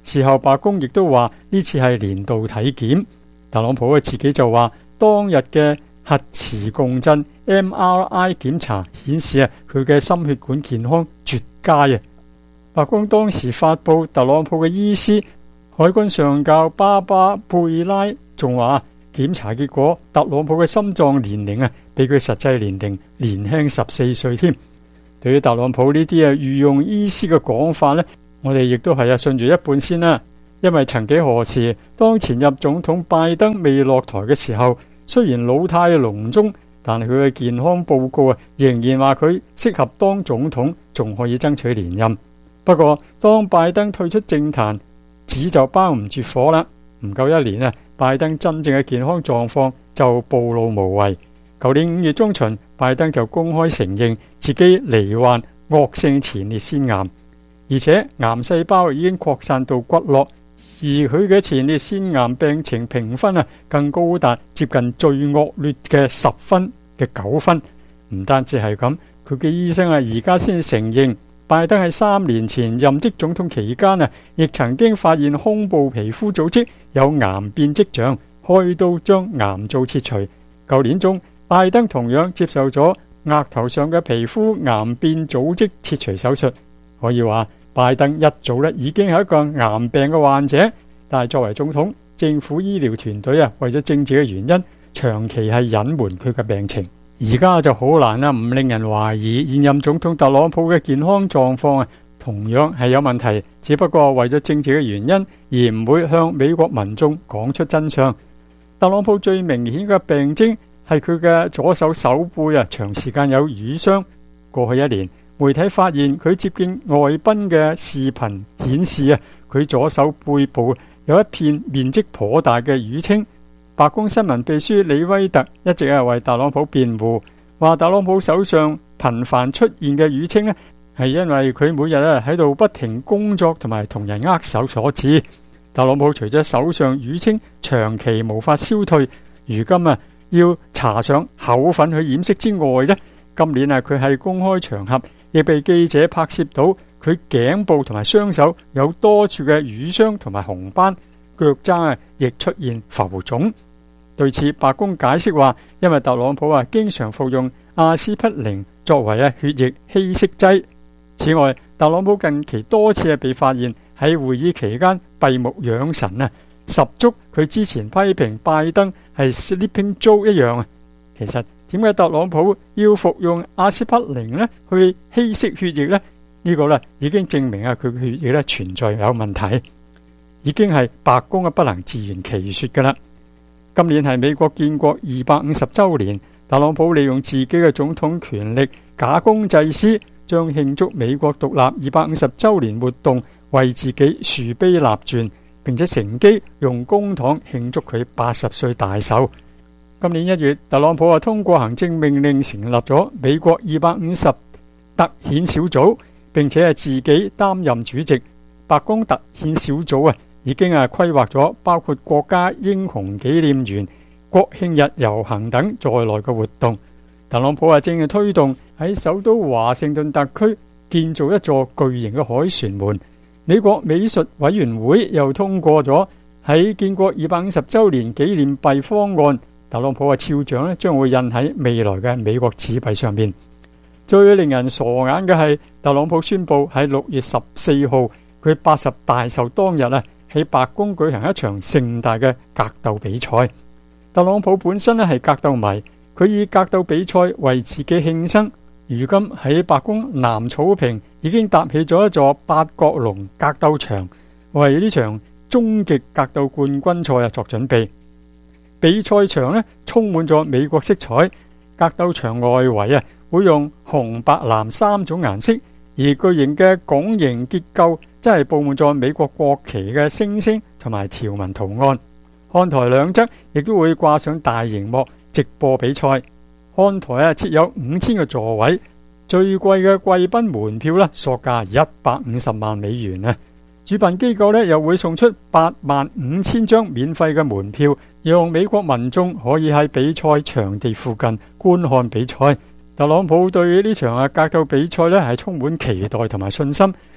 事後白宮亦都話呢次係年度體檢。特朗普自己就話當日嘅核磁共振 M R I 檢查顯示啊，佢嘅心血管健康絕佳啊！白宮當時發布特朗普嘅醫師海軍上校巴巴貝拉仲話檢查結果特朗普嘅心臟年齡啊，比佢實際年齡年輕十四歲添。對於特朗普呢啲啊御用醫師嘅講法呢，我哋亦都係啊順住一半先啦。因為曾幾何時，當前任總統拜登未落台嘅時候，雖然老態龍鍾，但係佢嘅健康報告啊，仍然話佢適合當總統，仲可以爭取連任。不過，當拜登退出政壇，紙就包唔住火啦。唔夠一年啊，拜登真正嘅健康狀況就暴露無遺。舊年五月中旬，拜登就公開承認自己罹患惡性前列腺癌，而且癌細胞已經擴散到骨骼。而佢嘅前列腺癌病情評分啊，更高達接近最惡劣嘅十分嘅九分。唔單止係咁，佢嘅醫生啊，而家先承認拜登喺三年前任職總統期間啊，亦曾經發現胸部皮膚組織有癌變跡象，開刀將癌灶切除。舊年中，拜登同樣接受咗額頭上嘅皮膚癌變組織切除手術。可以話拜登一早咧已經係一個癌病嘅患者，但係作為總統，政府醫療團隊啊，為咗政治嘅原因，長期係隱瞞佢嘅病情。而家就好難啦，唔令人懷疑現任總統特朗普嘅健康狀況啊，同樣係有問題，只不過為咗政治嘅原因，而唔會向美國民眾講出真相。特朗普最明顯嘅病徵係佢嘅左手手背啊，長時間有瘀傷。過去一年，媒體發現佢接見外賓嘅視頻顯示啊，佢左手背部有一片面積頗大嘅淤青。白宮新聞秘書李威特一直係為特朗普辯護，話特朗普手上頻繁出現嘅淤青咧，係因為佢每日咧喺度不停工作同埋同人握手所致。特朗普除咗手上淤青長期無法消退，如今啊要搽上口粉去掩飾之外咧，今年啊佢喺公開場合亦被記者拍攝到佢頸部同埋雙手有多處嘅瘀傷同埋紅斑，腳踭啊亦出現浮腫。對此，白宮解釋話，因為特朗普啊經常服用阿司匹靈作為啊血液稀釋劑。此外，特朗普近期多次係被發現喺會議期間閉目養神啊，十足佢之前批評拜登係 Sleeping Joe 一樣啊。其實點解特朗普要服用阿司匹靈呢去稀釋血液呢？呢、這個呢已經證明啊佢嘅血液咧存在有問題，已經係白宮嘅不能自圓其說噶啦。今年係美國建國二百五十週年，特朗普利用自己嘅總統權力假公濟私，將慶祝美國獨立二百五十週年活動為自己樹碑立傳，並且乘機用公帑慶祝佢八十歲大壽。今年一月，特朗普啊通過行政命令成立咗美國二百五十特遣小組，並且係自己擔任主席。白宮特遣小組啊已經係規劃咗包括國家英雄紀念園、國慶日遊行等在內嘅活動。特朗普啊正係推動喺首都華盛頓特區建造一座巨型嘅凱旋門。美國美術委員會又通過咗喺建國二百五十週年紀念幣方案。特朗普嘅肖像咧將會印喺未來嘅美國紙幣上面。最令人傻眼嘅係，特朗普宣布喺六月十四號佢八十大壽當日啊，喺白宮舉行一場盛大嘅格鬥比賽。特朗普本身咧係格鬥迷，佢以格鬥比賽為自己慶生。如今喺白宮南草坪已經搭起咗一座八角籠格鬥場，為呢場終極格鬥冠軍賽啊作準備。比賽場咧充滿咗美國色彩，格鬥場外圍啊會用紅、白、藍三種顏色，而巨型嘅拱形結構即係佈滿咗美國國旗嘅星星同埋條紋圖案。看台兩側亦都會掛上大螢幕直播比賽。看台啊設有五千個座位，最貴嘅貴賓門票咧索價一百五十萬美元啊！主辦機構咧又會送出八萬五千張免費嘅門票，讓美國民眾可以喺比賽場地附近觀看比賽。特朗普對呢場啊格鬥比賽咧係充滿期待同埋信心，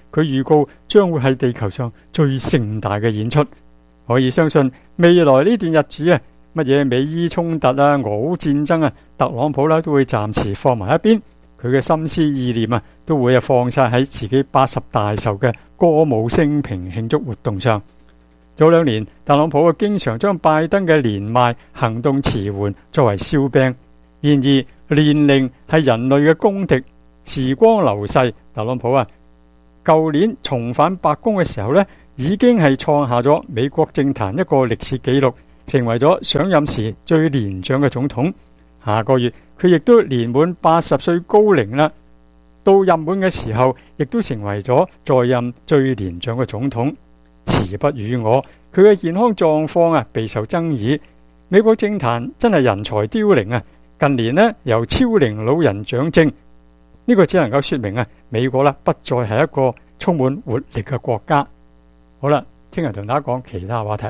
佢預告將會係地球上最盛大嘅演出。可以相信未來呢段日子啊，乜嘢美伊衝突啊、俄烏戰爭啊，特朗普啦都會暫時放埋一邊，佢嘅心思意念啊都會啊放晒喺自己八十大壽嘅歌舞升平慶祝活動上。早兩年，特朗普啊經常將拜登嘅年邁、行動遲緩作為笑柄。然而年齡係人類嘅公敵，時光流逝，特朗普啊，舊年重返白宮嘅時候呢，已經係創下咗美國政壇一個歷史紀錄，成為咗上任時最年長嘅總統。下個月佢亦都年滿八十歲高齡啦，到任滿嘅時候，亦都成為咗在任最年長嘅總統。時不與我，佢嘅健康狀況啊備受爭議。美國政壇真係人才凋零啊！近年呢，由超齡老人掌政，呢個只能夠說明啊，美國啦不再係一個充滿活力嘅國家。好啦，聽日同大家講其他話題。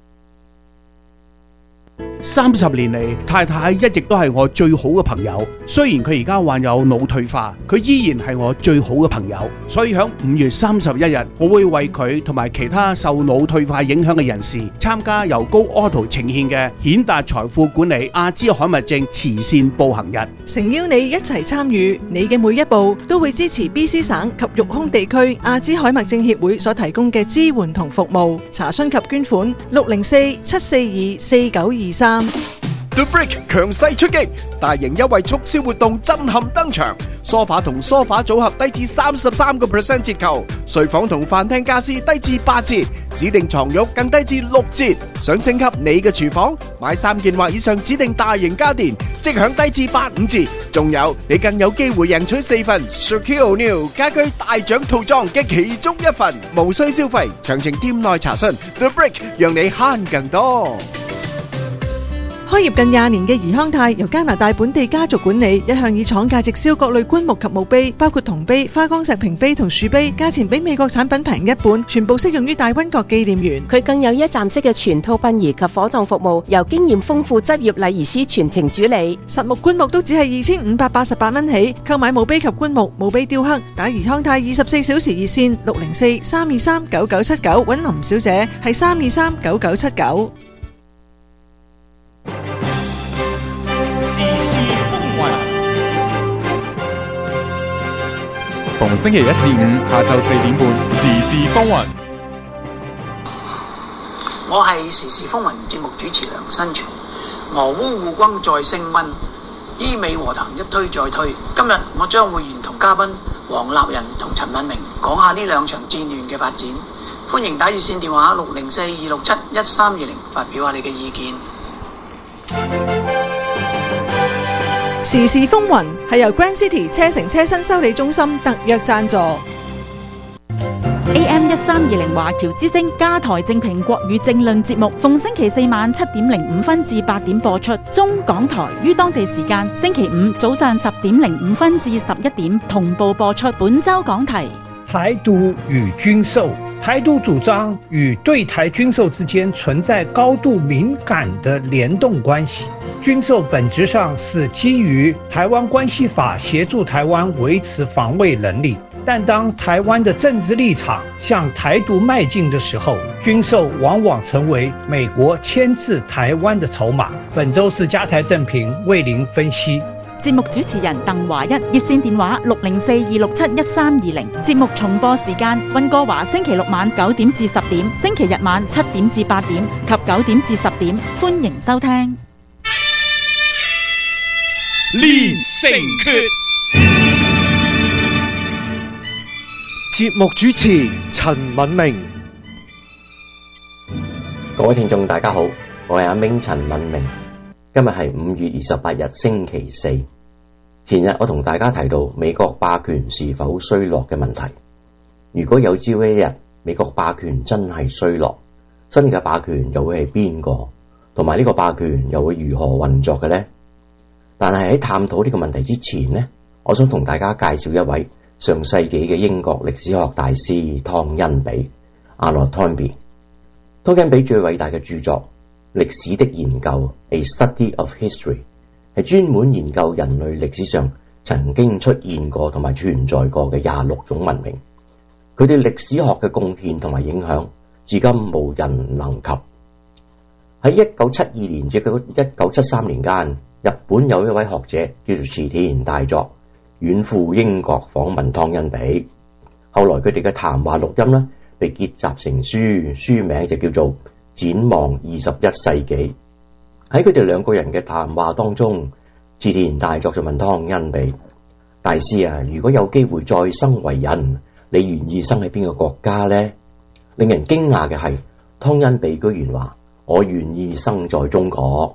三十年嚟，太太一直都係我最好嘅朋友。雖然佢而家患有腦退化，佢依然係我最好嘅朋友。所以響五月三十一日，我會為佢同埋其他受腦退化影響嘅人士參加由高 Auto 呈獻嘅顯達財富管理阿茲海默症慈善步行日， 誠邀你一齊參與，你嘅每一步都會支持 B C 省及育空地區阿茲海默症協會所提供嘅支援同服務。查詢及捐款六零四七四二四九二三。 The Brick 強勢出擊，大型優惠促銷活動震撼登場。梳化同梳化組合低至三十三個 percent 折扣，睡房同飯廳家私低至八折，指定床褥更低至六折。想升級你嘅廚房，買三件或以上指定大型家電，即享低至八五折。仲有，你更有機會贏取四份 Shaquille O'Neal 家居大獎套裝嘅其中一份，無需消費。詳情店內查詢。The Brick 讓你慳更多。 開業近廿年嘅怡康泰由加拿大本地家族管理，一向以廠價直銷各類棺木及墓碑，包括銅碑、花崗石屏碑同樹碑，價錢比美國產品平一半，全部適用於大溫國紀念園。 佢更有一站式嘅全套殯儀及火葬服務，由經驗豐富執業禮儀師全程主理。 實木棺木都只係二千五百八十八蚊起，購買墓碑及棺木、墓碑雕刻，打怡康泰二十四小時熱線六零四三二三九九七九，揾林小姐係三二三九九七九。 逢星期一至五下晝四點半，時事風雲。 我係時事風雲節目主持梁新全。俄烏互轟再升溫，伊美和談一推再推。今日我將會沿同嘉賓黃立仁同陳敏明講下呢兩場戰亂嘅發展。歡迎打熱線電話六零四二六七一三二零發表下你嘅意見。 時事風雲係由 Grand City 車城車身修理中心特約贊助。 A M 一三二零華僑之聲加台正評國語政論節目，逢星期四晚七點零五分至八點播出。中港台於當地時間星期五早上十點零五分至十一點同步播出。本周講題： 台獨與軍售。台獨主張與對台軍售之間存在高度敏感的聯動關係。軍售本質上是基於台灣關係法協助台灣維持防衛能力，但當台灣的政治立場向台獨邁進的時候，軍售往往成為美國牽制台灣的籌碼。本周是加台正評為您分析。 節目主持人鄧華一，熱線電話六零四二六七一三二零。節目重播時間：溫哥華星期六晚九點至十點，星期日晚七點至八點及九點至十點。歡迎收聽。 連勝決。 節目主持陳敏明。 各位聽眾大家好，我係阿明陳敏明。今日係五月二十八日星期四。前日我同大家提到美國霸權是否衰落嘅問題。如果有朝一日美國霸權真係衰落，新嘅霸權又會係邊個？同埋呢個霸權又會如何運作嘅呢？但係喺探討呢個問題之前呢，我想同大家介紹一位上世紀嘅英國歷史學大師湯恩比 Arnold Toynbee。湯恩比最偉大嘅著作《歷史的研究》A Study of History 係專門研究人類歷史上曾經出現過同埋存在過嘅廿六種文明。 佢哋歷史學嘅貢獻同埋影響，至今無人能及。喺一九七二年至一九七三年間，日本有一位學者叫做池田大作，遠赴英國訪問湯因比。後來佢哋嘅談話錄音呢，被結集成書，書名就叫做《展望二十一世紀》。喺佢哋兩個人嘅談話當中，池田大作就問湯因比：大師啊，如果有機會再生為人，你願意生喺邊個國家呢？令人驚訝嘅係，湯因比居然話：我願意生在中國。